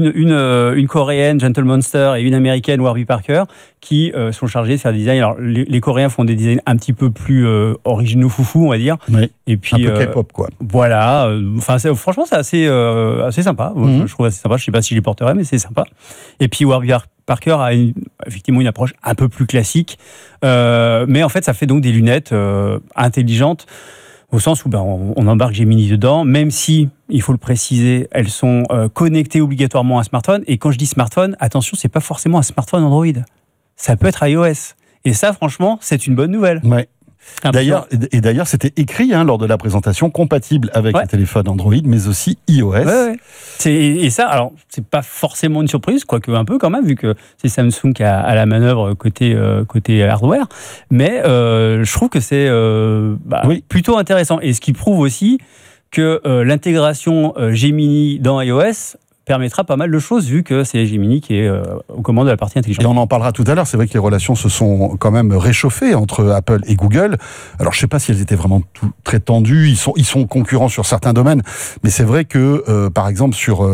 une coréenne Gentle Monster et une américaine Warby Parker qui sont chargées de faire des designs. Alors les Coréens font des designs un petit peu plus originaux, foufou on va dire. Et puis un peu K-pop quoi. Voilà. Enfin franchement c'est assez sympa. Je trouve assez sympa. Je sais pas si je les porterai, mais c'est sympa. Et puis Warby Parker a effectivement une approche un peu plus classique, mais en fait ça fait donc des lunettes intelligentes au sens où on embarque Gemini dedans, même si il faut le préciser, elles sont connectées obligatoirement à un smartphone. Et quand je dis smartphone, attention, c'est pas forcément un smartphone Android. Ça peut être iOS. Et ça, franchement, c'est une bonne nouvelle. Ouais. D'ailleurs, c'était écrit lors de la présentation, compatible avec les téléphones Android, mais aussi iOS. Ouais. Et ça, alors, c'est pas forcément une surprise, quoique un peu quand même, vu que c'est Samsung qui a à la manœuvre côté hardware. Mais je trouve que c'est plutôt intéressant. Et ce qui prouve aussi que l'intégration Gemini dans iOS permettra pas mal de choses, vu que c'est Gemini qui est aux commandes de la partie intelligente. Et on en parlera tout à l'heure. C'est vrai que les relations se sont quand même réchauffées entre Apple et Google. Alors, je sais pas si elles étaient vraiment très tendues. Ils sont concurrents sur certains domaines. Mais c'est vrai que, par exemple, sur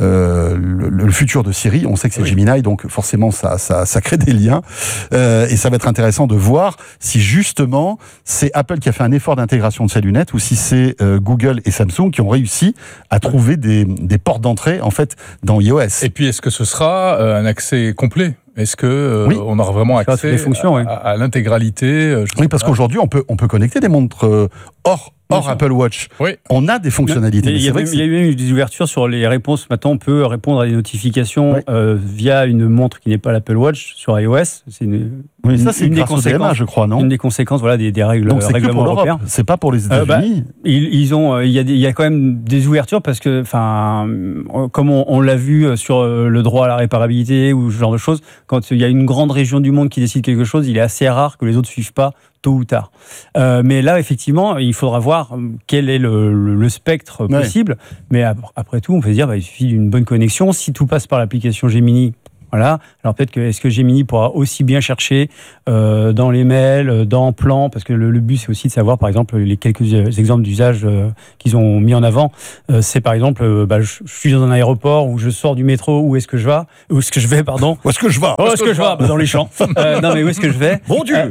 le futur de Siri, on sait que c'est Gemini, donc forcément, ça crée des liens. Et ça va être intéressant de voir si justement, c'est Apple qui a fait un effort d'intégration de ces lunettes ou si c'est Google et Samsung qui ont réussi à trouver des portes d'entrée, en fait, dans iOS. Et puis, est-ce que ce sera un accès complet ? Est-ce que on aura vraiment accès à l'intégralité Oui, parce qu'aujourd'hui, on peut connecter des montres hors Apple Watch. Oui. On a des fonctionnalités. Il y a eu même des ouvertures sur les réponses. Maintenant, on peut répondre à des notifications via une montre qui n'est pas l'Apple Watch sur iOS. C'est une des conséquences, je crois, non ? Une des conséquences, des règles. Donc c'est que pour l'Europe. C'est pas pour les États-Unis. Il y a quand même des ouvertures parce que, comme on l'a vu sur le droit à la réparabilité ou ce genre de choses, quand il y a une grande région du monde qui décide quelque chose, il est assez rare que les autres suivent pas tôt ou tard. Mais là, effectivement, il faudra voir quel est le spectre possible. Mais après tout, on peut se dire, il suffit d'une bonne connexion. Si tout passe par l'application Gemini, voilà. Alors peut-être est-ce que Gemini pourra aussi bien chercher dans les mails, dans Plan, parce que le but c'est aussi de savoir, par exemple, les quelques exemples d'usage qu'ils ont mis en avant. C'est par exemple, je suis dans un aéroport où je sors du métro, où est-ce que je vais Où est-ce que je vais dans les champs. Non mais où est-ce que je vais Bon Dieu.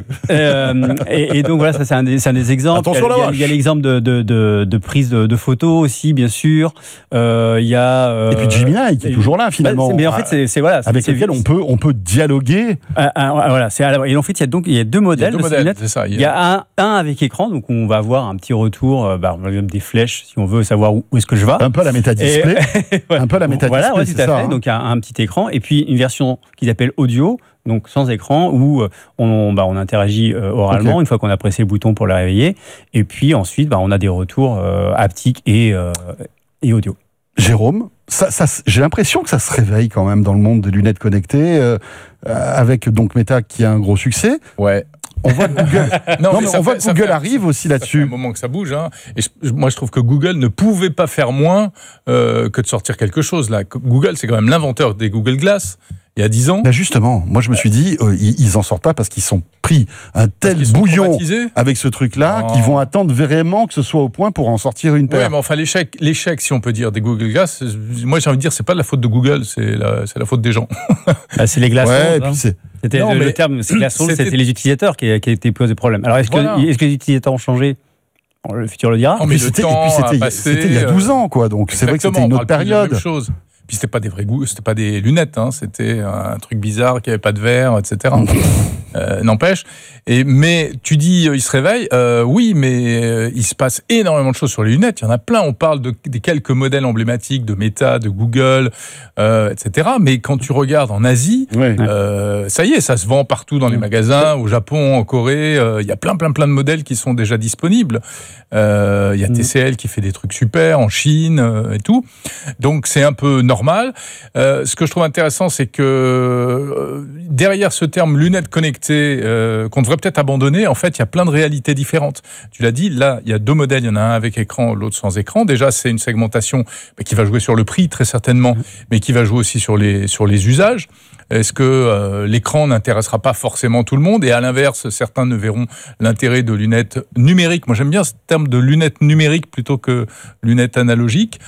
Et donc voilà, ça c'est un des exemples. Attention la vache. Il y a l'exemple de prise de photos aussi, bien sûr. Il y a et puis Gemini qui est toujours là finalement. Mais en fait c'est voilà. Avec lequel on peut dialoguer. Voilà, et en fait il y a deux modèles de ces lunettes. C'est ça, il y a un avec écran, donc on va avoir un petit retour, des flèches si on veut savoir où est-ce que je vais. Un peu la méta-display. Un peu la méta-display. Voilà, tout à fait. Ça, hein. Donc il y a un petit écran et puis une version qu'ils appellent audio, donc sans écran, où on interagit oralement une fois qu'on a pressé le bouton pour la réveiller. Et puis ensuite, on a des retours haptiques et audio. Jérôme, j'ai l'impression que ça se réveille quand même dans le monde des lunettes connectées, avec donc Meta qui a un gros succès. Ouais. On voit que Google, arrive aussi là-dessus. Ça fait un moment que ça bouge. Hein. Et moi, je trouve que Google ne pouvait pas faire moins que de sortir quelque chose. Là. Google, c'est quand même l'inventeur des Google Glass. Il y a 10 ans. Ben justement, moi je me suis dit, ils en sortent pas parce qu'ils sont pris un tel bouillon avec ce truc-là qu'ils vont attendre vraiment que ce soit au point pour en sortir une paire. Oui, mais enfin l'échec, si on peut dire, des Google Glass, moi j'ai envie de dire, c'est pas de la faute de Google, c'est la faute des gens. C'est les glaçons. Ouais, c'était le terme, c'est glaçons, c'était les utilisateurs qui étaient posés problème. Alors est-ce que les utilisateurs ont changé ? Le futur le dira. Mais c'était il y a 12 ans, quoi. Donc c'est vrai que c'était une autre période. Puis c'était pas c'était pas des lunettes, hein, c'était un truc bizarre qui avait pas de verre, etc. N'empêche. Mais tu dis, il se réveille. Oui, mais il se passe énormément de choses sur les lunettes. Il y en a plein. On parle des quelques modèles emblématiques de Meta, de Google, etc. Mais quand tu regardes en Asie, ça y est, ça se vend partout dans les magasins, au Japon, en Corée. Il y a plein de modèles qui sont déjà disponibles. Il y a TCL qui fait des trucs super en Chine et tout. Donc c'est un peu normal. Ce que je trouve intéressant, c'est que derrière ce terme lunettes connectées, qu'on devrait peut-être abandonner, en fait, il y a plein de réalités différentes. Tu l'as dit, là, il y a deux modèles. Il y en a un avec écran, l'autre sans écran. Déjà, c'est une segmentation qui va jouer sur le prix, très certainement, mais qui va jouer aussi sur les usages. Est-ce que l'écran n'intéressera pas forcément tout le monde ? Et à l'inverse, certains ne verront l'intérêt de lunettes numériques. Moi, j'aime bien ce terme de lunettes numériques plutôt que lunettes analogiques.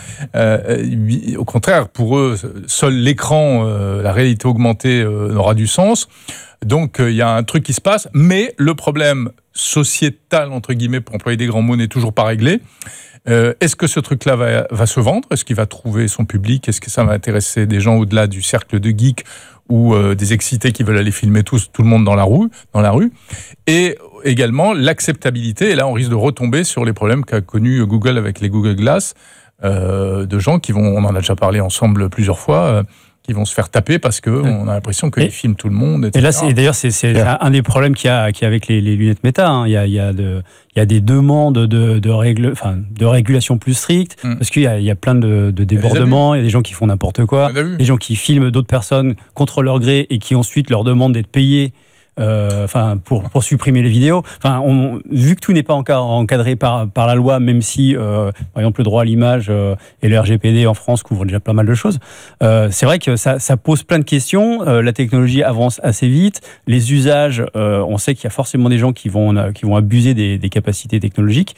Au contraire, pour eux, seul l'écran, la réalité augmentée aura du sens. Donc, il y a un truc qui se passe. Mais le problème sociétal, entre guillemets, pour employer des grands mots, n'est toujours pas réglé. Est-ce que ce truc-là va se vendre ? Est-ce qu'il va trouver son public ? Est-ce que ça va intéresser des gens au-delà du cercle de geeks ou des excités qui veulent aller filmer tout le monde dans la rue. Et également l'acceptabilité, et là on risque de retomber sur les problèmes qu'a connu Google avec les Google Glass, de gens qui vont, on en a déjà parlé ensemble plusieurs fois, qui vont se faire taper parce qu'on a l'impression qu'ils filment tout le monde, etc. Et là, d'ailleurs, c'est un des problèmes qu'il y a avec les lunettes Meta. Hein. Il y a des demandes de régulation plus strictes, parce qu'il y a plein de débordements, il y a des gens qui font n'importe quoi, des gens qui filment d'autres personnes contre leur gré et qui ensuite leur demandent d'être payés pour supprimer les vidéos. Vu que tout n'est pas encore encadré par la loi, même si, par exemple, le droit à l'image et le RGPD en France couvrent déjà pas mal de choses, c'est vrai que ça pose plein de questions. La technologie avance assez vite. Les usages, on sait qu'il y a forcément des gens qui vont abuser des capacités technologiques.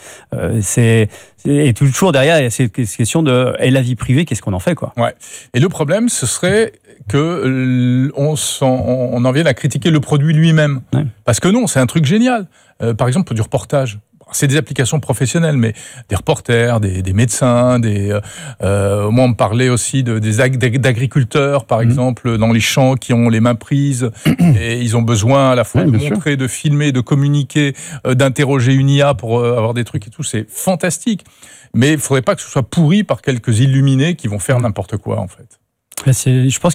Et toujours derrière, il y a cette question de et la vie privée, qu'est-ce qu'on en fait, quoi. Ouais. Et le problème, ce serait que on en vienne à critiquer le produit lui-même. Ouais. Parce que non, c'est un truc génial. Par exemple, pour du reportage. C'est des applications professionnelles, mais des reporters, des médecins, moi on me parlait aussi d'agriculteurs, par exemple, dans les champs qui ont les mains prises et ils ont besoin à la fois de montrer, de filmer, de communiquer, d'interroger une IA pour avoir des trucs et tout. C'est fantastique. Mais il ne faudrait pas que ce soit pourri par quelques illuminés qui vont faire n'importe quoi, en fait. Je pense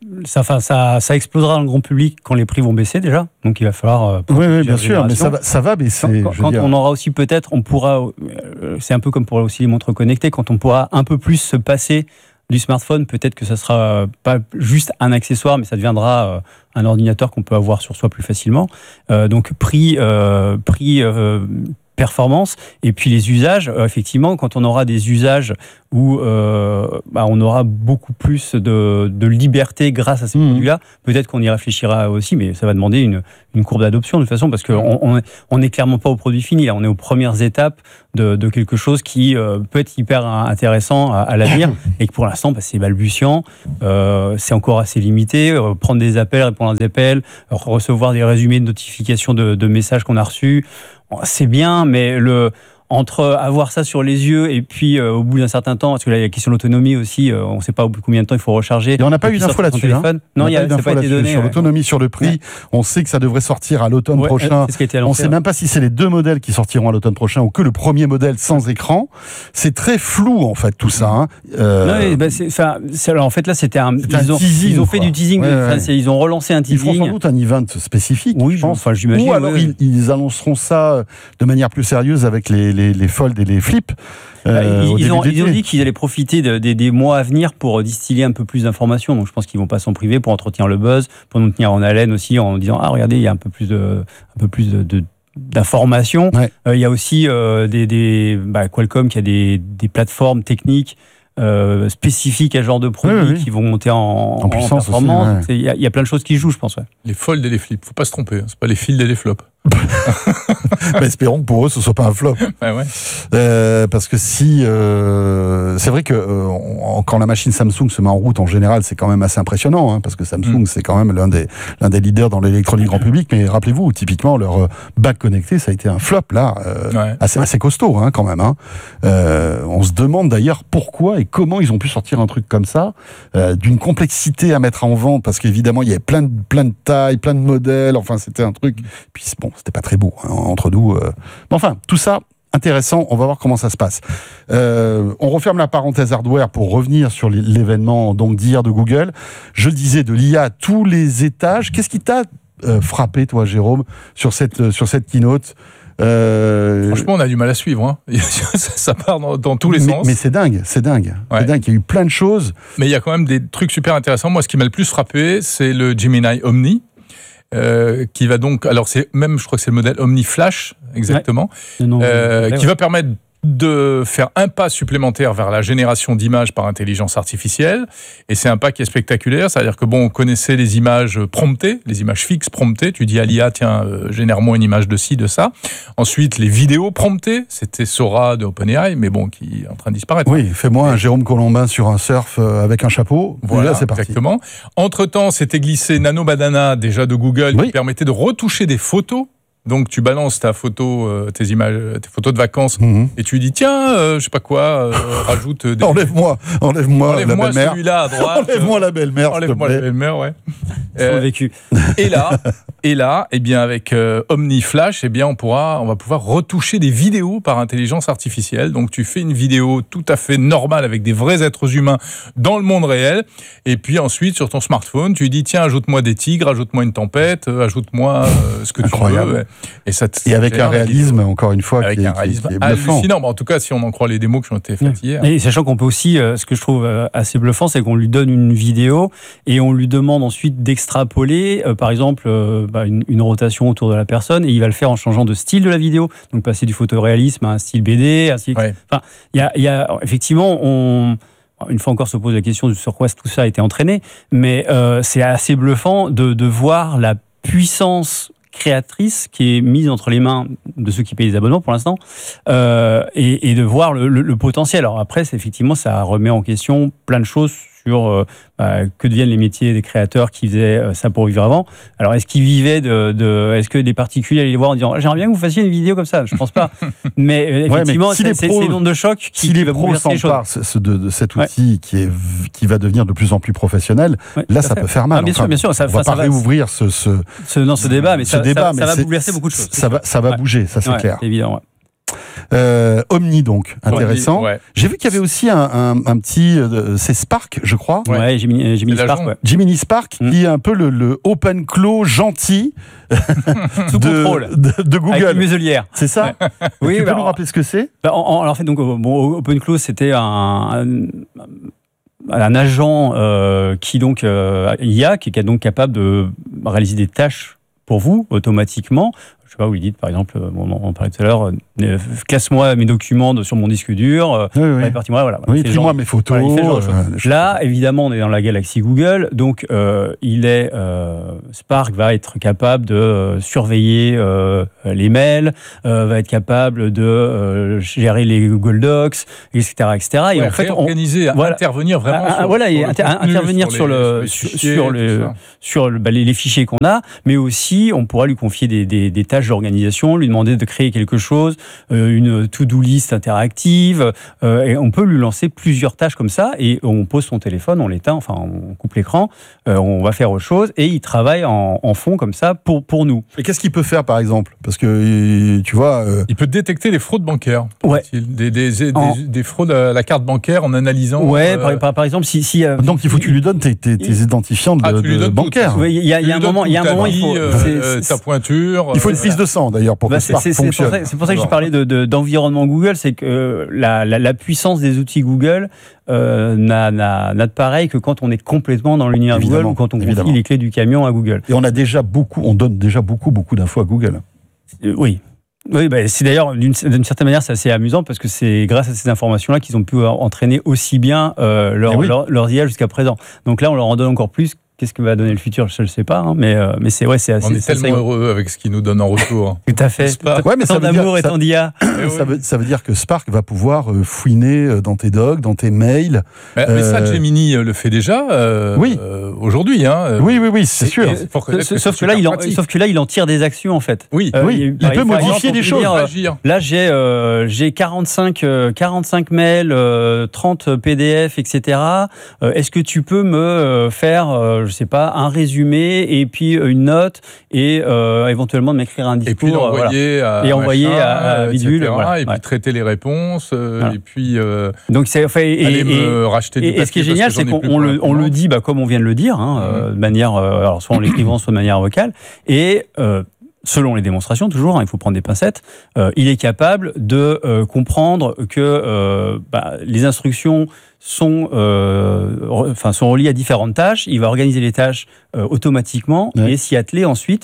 ça explosera dans le grand public quand les prix vont baisser déjà. Donc il va falloir. Oui, bien sûr, mais ça va baisser. Quand on aura aussi on pourra. C'est un peu comme pour aussi les montres connectées. Quand on pourra un peu plus se passer du smartphone, peut-être que ça sera pas juste un accessoire, mais ça deviendra un ordinateur qu'on peut avoir sur soi plus facilement. Donc prix. Performance et puis les usages, effectivement, quand on aura des usages où on aura beaucoup plus de liberté grâce à ces produits-là, peut-être qu'on y réfléchira aussi, mais ça va demander une courbe d'adoption de toute façon, parce qu'on n'est clairement pas au produit fini, là, on est aux premières étapes de quelque chose qui peut être hyper intéressant à l'avenir et que pour l'instant c'est balbutiant, c'est encore assez limité, prendre des appels, répondre à des appels, recevoir des résumés de notifications de messages qu'on a reçus, c'est bien, mais entre avoir ça sur les yeux et puis au bout d'un certain temps, parce que là il y a la question de l'autonomie aussi, on ne sait pas au bout de combien de temps il faut recharger. Et on n'a pas eu d'infos là-dessus. Non, il n'y a pas été donné. Sur l'autonomie, sur le prix, on sait que ça devrait sortir à l'automne prochain. On ne sait même pas si c'est les 2 modèles qui sortiront à l'automne prochain ou que le premier modèle sans écran. C'est très flou en fait tout ça. Alors, en fait là c'était teasing. Ils ont fait du teasing. Ils ont relancé un teasing. Ils feront sans doute un event spécifique. Oui, je pense. J'imagine. Ou alors ils annonceront ça de manière plus sérieuse avec les Fold et les Flip. Ils ont dit qu'ils allaient profiter des mois à venir pour distiller un peu plus d'informations. Donc je pense qu'ils vont pas s'en priver pour entretenir le buzz, pour nous tenir en haleine aussi en disant regardez, il y a un peu plus d'informations. Il y a aussi Qualcomm qui a des plateformes techniques spécifiques à ce genre de produits qui vont monter en puissance performance. Il y a plein de choses qui jouent, je pense. Les Fold et les Flip, faut pas se tromper, c'est pas les Field et les Flops. Espérons que pour eux ce soit pas un flop. Parce que si c'est vrai que quand la machine Samsung se met en route en général, c'est quand même assez impressionnant, parce que Samsung c'est quand même l'un des leaders dans l'électronique grand public. Mais rappelez-vous, typiquement leur bac connecté, ça a été un flop là, assez costaud quand même. On se demande d'ailleurs pourquoi et comment ils ont pu sortir un truc comme ça, d'une complexité à mettre en vente, parce qu'évidemment il y avait plein de tailles, plein de modèles. Enfin c'était un truc. Puis bon, c'était pas très beau entre nous. Mais enfin, tout ça, intéressant. On va voir comment ça se passe. On referme la parenthèse hardware pour revenir sur l'événement d'hier de Google. Je le disais, de l'IA à tous les étages. Qu'est-ce qui t'a frappé, toi, Jérôme, sur cette keynote? Franchement, on a du mal à suivre. Ça part dans tous les sens. Mais c'est dingue. C'est dingue. Il y a eu plein de choses. Mais il y a quand même des trucs super intéressants. Moi, ce qui m'a le plus frappé, c'est le Gemini Omni. Qui va donc, alors je crois que c'est le modèle Omni Flash exactement, qui va permettre de faire un pas supplémentaire vers la génération d'images par intelligence artificielle. Et c'est un pas qui est spectaculaire. C'est-à-dire que on connaissait les images promptées, les images fixes promptées. Tu dis à l'IA, tiens, génère-moi une image de ci, de ça. Ensuite, les vidéos promptées. C'était Sora de OpenAI, mais qui est en train de disparaître. Oui, fais-moi un Jérôme Colombin sur un surf avec un chapeau. Voilà, c'est parti. Exactement. Entre-temps, c'était glissé Nano Banana, déjà de Google, qui permettait de retoucher des photos. Donc tu balances ta photo, tes images, tes photos de vacances, et tu lui dis tiens, je sais pas quoi, rajoute. Enlève-moi la belle-mère. Celui-là à droite. Enlève-moi la belle-mère. Enlève-moi la belle-mère, ouais. Vécu. Et là, eh bien avec Omni Flash, eh bien on va pouvoir retoucher des vidéos par intelligence artificielle. Donc tu fais une vidéo tout à fait normale avec des vrais êtres humains dans le monde réel, et puis ensuite sur ton smartphone, tu lui dis tiens, ajoute-moi des tigres, ajoute-moi une tempête, ajoute-moi ce que tu veux. Et avec un réalisme, encore une fois, qui est bluffant. Hallucinant. En tout cas, si on en croit les démos qui ont été faites hier. Et sachant qu'on peut aussi, ce que je trouve assez bluffant, c'est qu'on lui donne une vidéo et on lui demande ensuite d'extrapoler, par exemple, une rotation autour de la personne, et il va le faire en changeant de style de la vidéo, donc passer du photoréalisme à un style BD, ainsi. Ouais. Enfin, il y a effectivement, une fois encore se pose la question sur quoi tout ça a été entraîné, mais c'est assez bluffant de voir la puissance créatrice qui est mise entre les mains de ceux qui payent les abonnements pour l'instant, et de voir le potentiel. Alors après, effectivement, ça remet en question plein de choses sur que deviennent les métiers des créateurs qui faisaient ça pour vivre avant. Alors, est-ce qu'ils vivaient est-ce que des particuliers allaient les voir en disant « J'aimerais bien que vous fassiez une vidéo comme ça ?» Je pense pas. Mais effectivement, c'est une onde de choc qui va bouleverser les choses. De cet outil qui va devenir de plus en plus professionnel, là, ça peut faire mal. Bien sûr. On va pas réouvrir ce débat, mais ça va bouleverser beaucoup de choses. Ça va bouger, ça c'est clair. Évidemment, ouais. Omni, donc, intéressant. Ouais. J'ai vu qu'il y avait aussi un petit... c'est Spark, je crois. Ouais, Gemini Spark. Ouais. Gemini Spark, qui est un peu le open cloud gentil de Google. Avec une muselière. C'est ça? Oui, tu peux nous rappeler ce que c'est? En fait, donc, open cloud, c'était un agent qui donc IA, qui est donc capable de réaliser des tâches pour vous automatiquement. Je sais pas, où il dit, par exemple, on parlait tout à l'heure, classe-moi mes documents sur mon disque dur, répartis-moi, voilà. Oui, pris-moi mes photos. Là, évidemment, on est dans la galaxie Google, donc Spark va être capable de surveiller les mails, va être capable de gérer les Google Docs, etc., etc. Et en fait, intervenir vraiment intervenir sur les fichiers qu'on a, mais aussi on pourra lui confier des tâches d'organisation, lui demander de créer quelque chose, une to-do list interactive, et on peut lui lancer plusieurs tâches comme ça, et on pose son téléphone, on l'éteint, enfin on coupe l'écran, on va faire autre chose, et il travaille en fond comme ça pour nous. Et qu'est-ce qu'il peut faire par exemple? Parce que tu vois... Il peut détecter les fraudes bancaires. Ouais. Des fraudes à la carte bancaire en analysant... Ouais, par exemple, si donc il faut que tu lui donnes tes identifiants bancaires. Il y a un moment, il faut... ta pointure... Il faut une prise de sang d'ailleurs pour que Spark fonctionne. C'est pour ça que je parlais d'environnement Google, c'est que la puissance des outils Google n'a de pareil que quand on est complètement dans l'univers Google ou quand on confie les clés du camion à Google. Et on donne déjà beaucoup d'infos à Google. Oui. Oui, c'est d'ailleurs, d'une certaine manière, c'est assez amusant parce que c'est grâce à ces informations-là qu'ils ont pu entraîner aussi bien leurs IA jusqu'à présent. Donc là, on leur en donne encore plus. Qu'est-ce que va donner le futur? Je ne sais pas, hein, mais c'est assez... On est tellement heureux avec ce qu'ils nous donnent en retour. Tout à fait. Ouais, mais tant d'amour et tant d'IA. Ça veut dire que Spark va pouvoir fouiner dans tes docs, dans tes mails. Mais ça, Gemini le fait déjà aujourd'hui. Hein, oui, c'est sûr. Sauf que là, il en tire des actions, en fait. Oui. Il peut modifier des choses. Là, j'ai 45 mails, 30 PDF, etc. Est-ce que tu peux me faire... je sais pas, un résumé et puis une note et éventuellement de m'écrire un discours. Et puis l'envoyer à Bidule. Et puis traiter les réponses. Et puis donc c'est aller me racheter du papier. Et ce qui est génial, c'est qu'on le dit comme on vient de le dire, de manière, alors soit en l'écrivant, soit de manière vocale. Et selon les démonstrations, toujours, il faut prendre des pincettes, il est capable de comprendre que les instructions sont reliées à différentes tâches. Il va organiser les tâches automatiquement et s'y atteler ensuite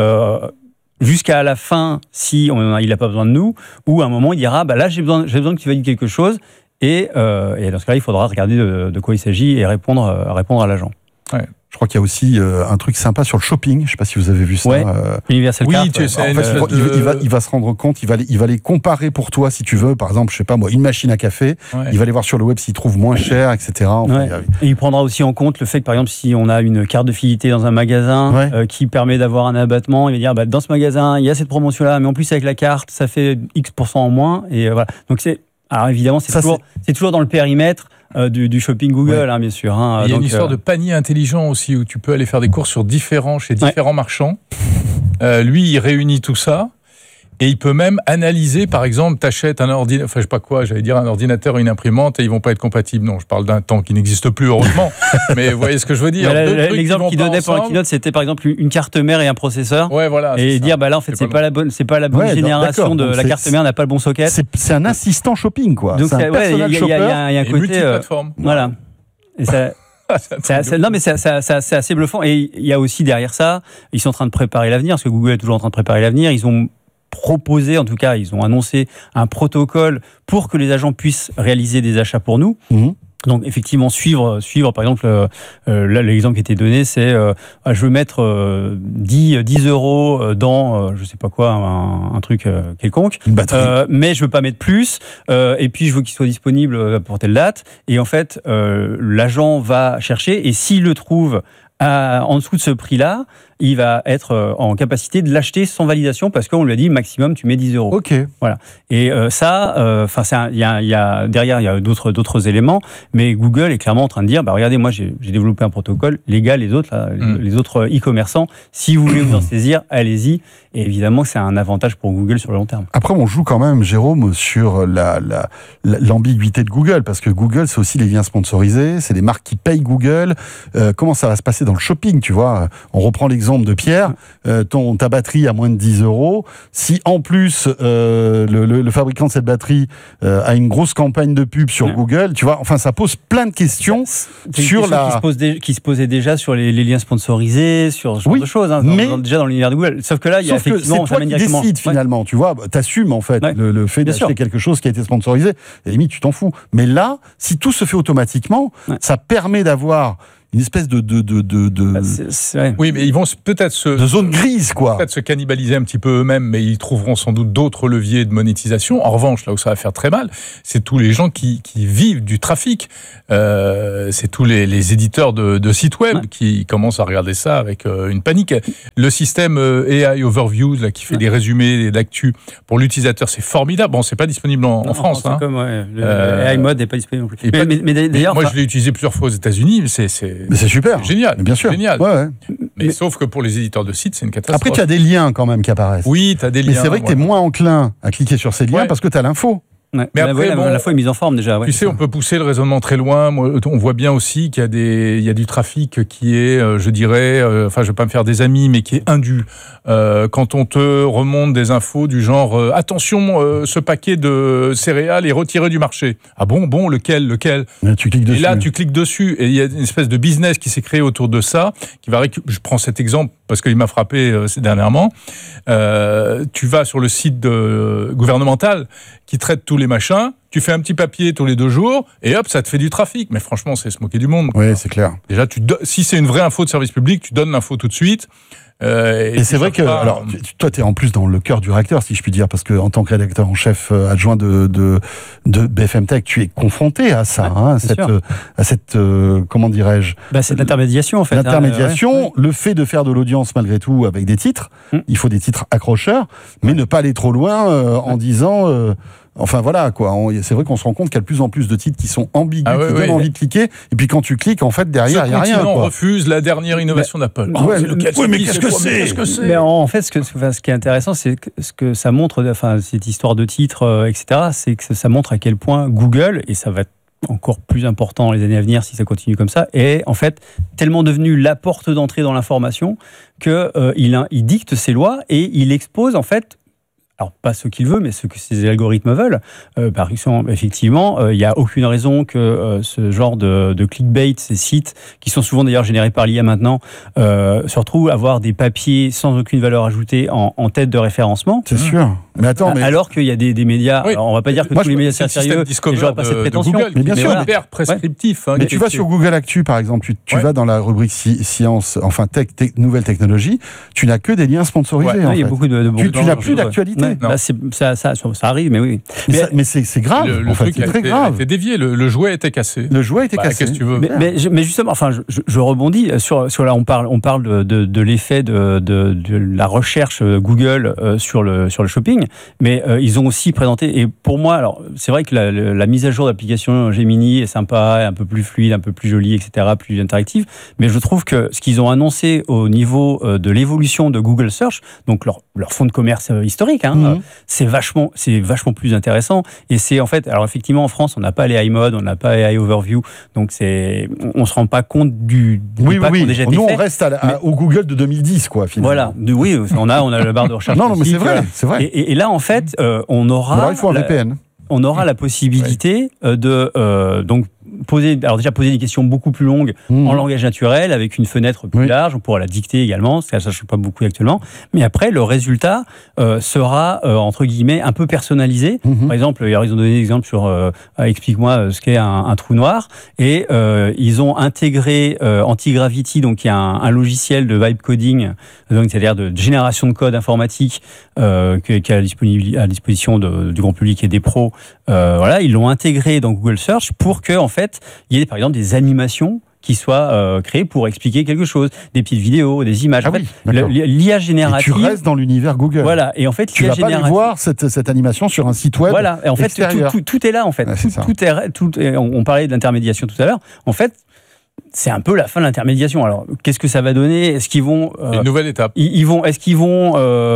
jusqu'à la fin, si il n'a pas besoin de nous, ou à un moment il dira là j'ai besoin que tu valides quelque chose et dans ce cas-là il faudra regarder de quoi il s'agit et répondre à l'agent. Ouais. Je crois qu'il y a aussi un truc sympa sur le shopping. Je ne sais pas si vous avez vu ça. Universal Cart. Il va se rendre compte, il va les comparer pour toi si tu veux. Par exemple, je sais pas moi, une machine à café. Il va aller voir sur le web s'il trouve moins cher, etc. Et il prendra aussi en compte le fait que par exemple, si on a une carte de fidélité dans un magasin qui permet d'avoir un abattement, il va dire dans ce magasin il y a cette promotion-là, mais en plus avec la carte ça fait X% en moins. Et voilà. Donc alors évidemment c'est toujours dans le périmètre du shopping Google, bien sûr. Il y a une histoire de panier intelligent aussi, où tu peux aller faire des courses chez différents marchands. Lui, il réunit tout ça, Et il peut même analyser, par exemple, t'achètes un ordinateur, enfin je sais pas quoi, j'allais dire un ordinateur, une imprimante, et ils vont pas être compatibles. Non, je parle d'un temps qui n'existe plus, heureusement. Mais vous voyez ce que je veux dire. L'exemple qu'il donnait pour la keynote, c'était par exemple une carte mère et un processeur. Ouais, voilà. Et dire, là, en fait, c'est pas la bonne génération de la carte mère, n'a pas le bon socket. C'est un assistant shopping, quoi. Donc, c'est un personal shopper. Il y a un côté. Multiplateforme. Voilà. Et ça. C'est assez bluffant. Et il y a aussi derrière ça, ils sont en train de préparer l'avenir, parce que Google est toujours en train de préparer l'avenir. Ils ont proposé, en tout cas, ils ont annoncé un protocole pour que les agents puissent réaliser des achats pour nous. Donc effectivement suivre par exemple là l'exemple qui était donné c'est je veux mettre 10 euros dans je sais pas quoi un truc quelconque mais je veux pas mettre plus et puis je veux qu'il soit disponible pour telle date et en fait l'agent va chercher et s'il le trouve en dessous de ce prix-là, il va être en capacité de l'acheter sans validation parce qu'on lui a dit maximum tu mets 10 euros. Ok. Voilà. Et ça, il y a derrière il y a d'autres éléments, mais Google est clairement en train de dire regardez moi j'ai développé un protocole, les gars les autres les autres e-commerçants, si vous voulez vous en saisir, allez-y. Et évidemment c'est un avantage pour Google sur le long terme. Après on joue quand même Jérôme sur l'ambiguïté de Google parce que Google c'est aussi les liens sponsorisés, c'est des marques qui payent Google. Comment ça va se passer dans le shopping, tu vois? On reprend l'exemple de Pierre, ta batterie à moins de 10 euros. Si en plus le fabricant de cette batterie a une grosse campagne de pub sur Google, tu vois, enfin ça pose plein de questions sur qui se posait déjà sur les liens sponsorisés, sur ce genre de choses, déjà dans l'univers de Google. Sauf que là, il y a effectivement, c'est toi qui décides finalement, tu vois, t'assumes en fait le fait d'acheter quelque chose qui a été sponsorisé. À la limite, tu t'en fous. Mais là, si tout se fait automatiquement, ça permet d'avoir une espèce de oui, mais ils vont peut-être de zone grise, quoi. Peut-être se cannibaliser un petit peu eux-mêmes, mais ils trouveront sans doute d'autres leviers de monétisation. En revanche, là où ça va faire très mal, c'est tous les gens qui vivent du trafic. C'est tous les éditeurs de sites web qui commencent à regarder ça avec une panique. Le système AI Overviews là, qui fait des résumés d'actu pour l'utilisateur, c'est formidable. Bon, c'est pas disponible en France. Hein. Comme, le AI Mode n'est pas disponible non plus. Mais d'ailleurs, moi, je l'ai utilisé plusieurs fois aux États-unis. Mais c'est super. C'est génial. Bien sûr. Génial. Ouais. Mais sauf que pour les éditeurs de sites, c'est une catastrophe. Après, tu as des liens quand même qui apparaissent. Oui, tu as des liens. Mais c'est vrai que tu es moins enclin à cliquer sur ces liens parce que tu as l'info. Ouais. Mais après, la fois est mise en forme déjà. Ouais, tu sais, on peut pousser le raisonnement très loin. On voit bien aussi qu'il y a du trafic qui est, je dirais, je vais pas me faire des amis, mais qui est indu. Quand on te remonte des infos du genre attention, ce paquet de céréales est retiré du marché. Ah bon, lequel tu cliques dessus. Et là, tu cliques dessus et il y a une espèce de business qui s'est créé autour de ça. Je prends cet exemple parce qu'il m'a frappé dernièrement. Tu vas sur le site gouvernemental qui traite tous les machins, tu fais un petit papier tous les 2 jours, et hop, ça te fait du trafic. Mais franchement, c'est se moquer du monde. Oui, c'est clair. Déjà, si c'est une vraie info de service public, tu donnes l'info tout de suite. Et c'est vrai que, alors, toi, t'es en plus dans le cœur du réacteur, si je puis dire, parce que en tant que rédacteur en chef adjoint de BFM Tech, tu es confronté à ça, à cette comment dirais-je, c'est de l'intermédiation en fait. L'intermédiation, le fait de faire de l'audience malgré tout avec des titres, il faut des titres accrocheurs, mais ne pas aller trop loin en disant. Enfin voilà quoi, c'est vrai qu'on se rend compte qu'il y a de plus en plus de titres qui sont ambigus, qui donnent envie de cliquer, et puis quand tu cliques, en fait derrière il n'y a rien. On refuse la dernière innovation d'Apple. Mais qu'est-ce que c'est Mais en fait, ce qui est intéressant, c'est ce que ça montre, cette histoire de titres, etc. C'est que ça montre à quel point Google, et ça va être encore plus important dans les années à venir si ça continue comme ça, est en fait tellement devenu la porte d'entrée dans l'information que il dicte ses lois et il expose en fait. Alors, pas ce qu'il veut, mais ce que ces algorithmes veulent. Par exemple, effectivement, il n'y a aucune raison que ce genre de clickbait, ces sites, qui sont souvent d'ailleurs générés par l'IA maintenant, se retrouvent à avoir des papiers sans aucune valeur ajoutée en tête de référencement. C'est sûr. Mais attends, alors qu'il y a des médias, alors on ne va pas dire que tous les médias sont sérieux, et j'aurais pas cette prétention. Google, mais bien sûr, hyper prescriptif. Mais tu vas sur Google Actu, par exemple, tu vas dans la rubrique science, enfin nouvelles technologies, tu n'as que des liens sponsorisés. Il y a beaucoup tu n'as plus d'actualité. Ça arrive, mais oui. Mais c'est grave. Le truc c'est très grave. C'est dévié. Le jouet était cassé. Le jouet était cassé. Qu'est-ce que tu veux ? Mais justement, je rebondis sur là. On parle de l'effet de la recherche Google sur le shopping. mais ils ont aussi présenté, et pour moi, alors c'est vrai que la mise à jour d'application Gemini est sympa, un peu plus fluide, un peu plus jolie, etc., plus interactive, mais je trouve que ce qu'ils ont annoncé au niveau de l'évolution de Google Search, donc leur fonds de commerce historique, c'est vachement plus intéressant, et c'est en fait, alors effectivement en France, on n'a pas les iMode, on n'a pas les iOverview, donc on se rend pas compte du impact qui a déjà été fait. Nous, on reste au Google de 2010, quoi, finalement. Voilà, oui, on a la barre de recherche. Non, mais c'est vrai, c'est vrai. Et là, en fait, on aura... Alors, il faut un VPN. On aura la possibilité de poser des questions beaucoup plus longues en langage naturel, avec une fenêtre plus large. On pourra la dicter également, ça je ne sais pas beaucoup actuellement. Mais après, le résultat sera, entre guillemets, un peu personnalisé. Par exemple, ils ont donné des exemples sur explique-moi ce qu'est un trou noir. Et ils ont intégré Antigravity, donc il y a un logiciel de vibe coding, donc c'est-à-dire de génération de code informatique qui est à disposition du grand public et des pros. Ils l'ont intégré dans Google Search pour que, en fait, il y ait par exemple des animations qui soient créées pour expliquer quelque chose, des petites vidéos, des images. En fait, l'IA générative. Et tu restes dans l'univers Google. Voilà. Et en fait, tu vas pas aller voir cette animation sur un site web. Voilà. Et en fait, tout est là. En fait, on parlait d'intermédiation tout à l'heure. En fait, c'est un peu la fin de l'intermédiation. Alors, qu'est-ce que ça va donner ? Est-ce qu'ils vont une nouvelle étape. Est-ce qu'ils vont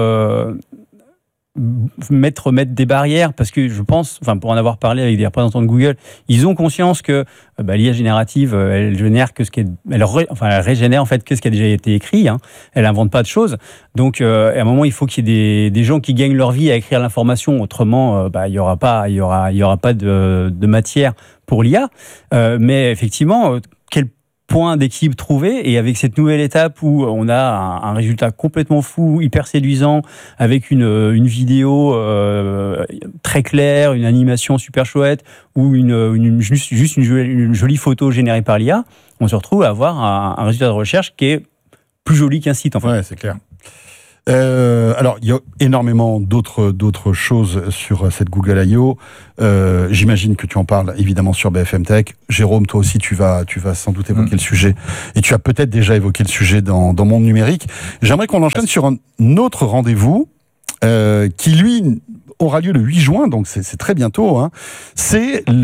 mettre des barrières, parce que je pense, pour en avoir parlé avec des représentants de Google, ils ont conscience que l'IA générative, elle génère que elle régénère en fait que ce qui a déjà été écrit. Elle invente pas de choses. Donc, à un moment, il faut qu'il y ait des gens qui gagnent leur vie à écrire l'information. Autrement, il y aura pas de matière pour l'IA. Mais effectivement, quel point d'équilibre trouvé, et avec cette nouvelle étape où on a un résultat complètement fou, hyper séduisant, avec une vidéo très claire, une animation super chouette, ou juste une jolie photo générée par l'IA, on se retrouve à avoir un résultat de recherche qui est plus joli qu'un site, en fait. Ouais, c'est clair. Alors, il y a énormément d'autres choses sur cette Google I.O. J'imagine que tu en parles évidemment sur BFM Tech. Jérôme, toi aussi, tu vas sans doute évoquer le sujet. Et tu as peut-être déjà évoqué le sujet dans Monde Numérique. J'aimerais qu'on enchaîne sur un autre rendez-vous qui, lui, aura lieu le 8 juin, donc c'est très bientôt. C'est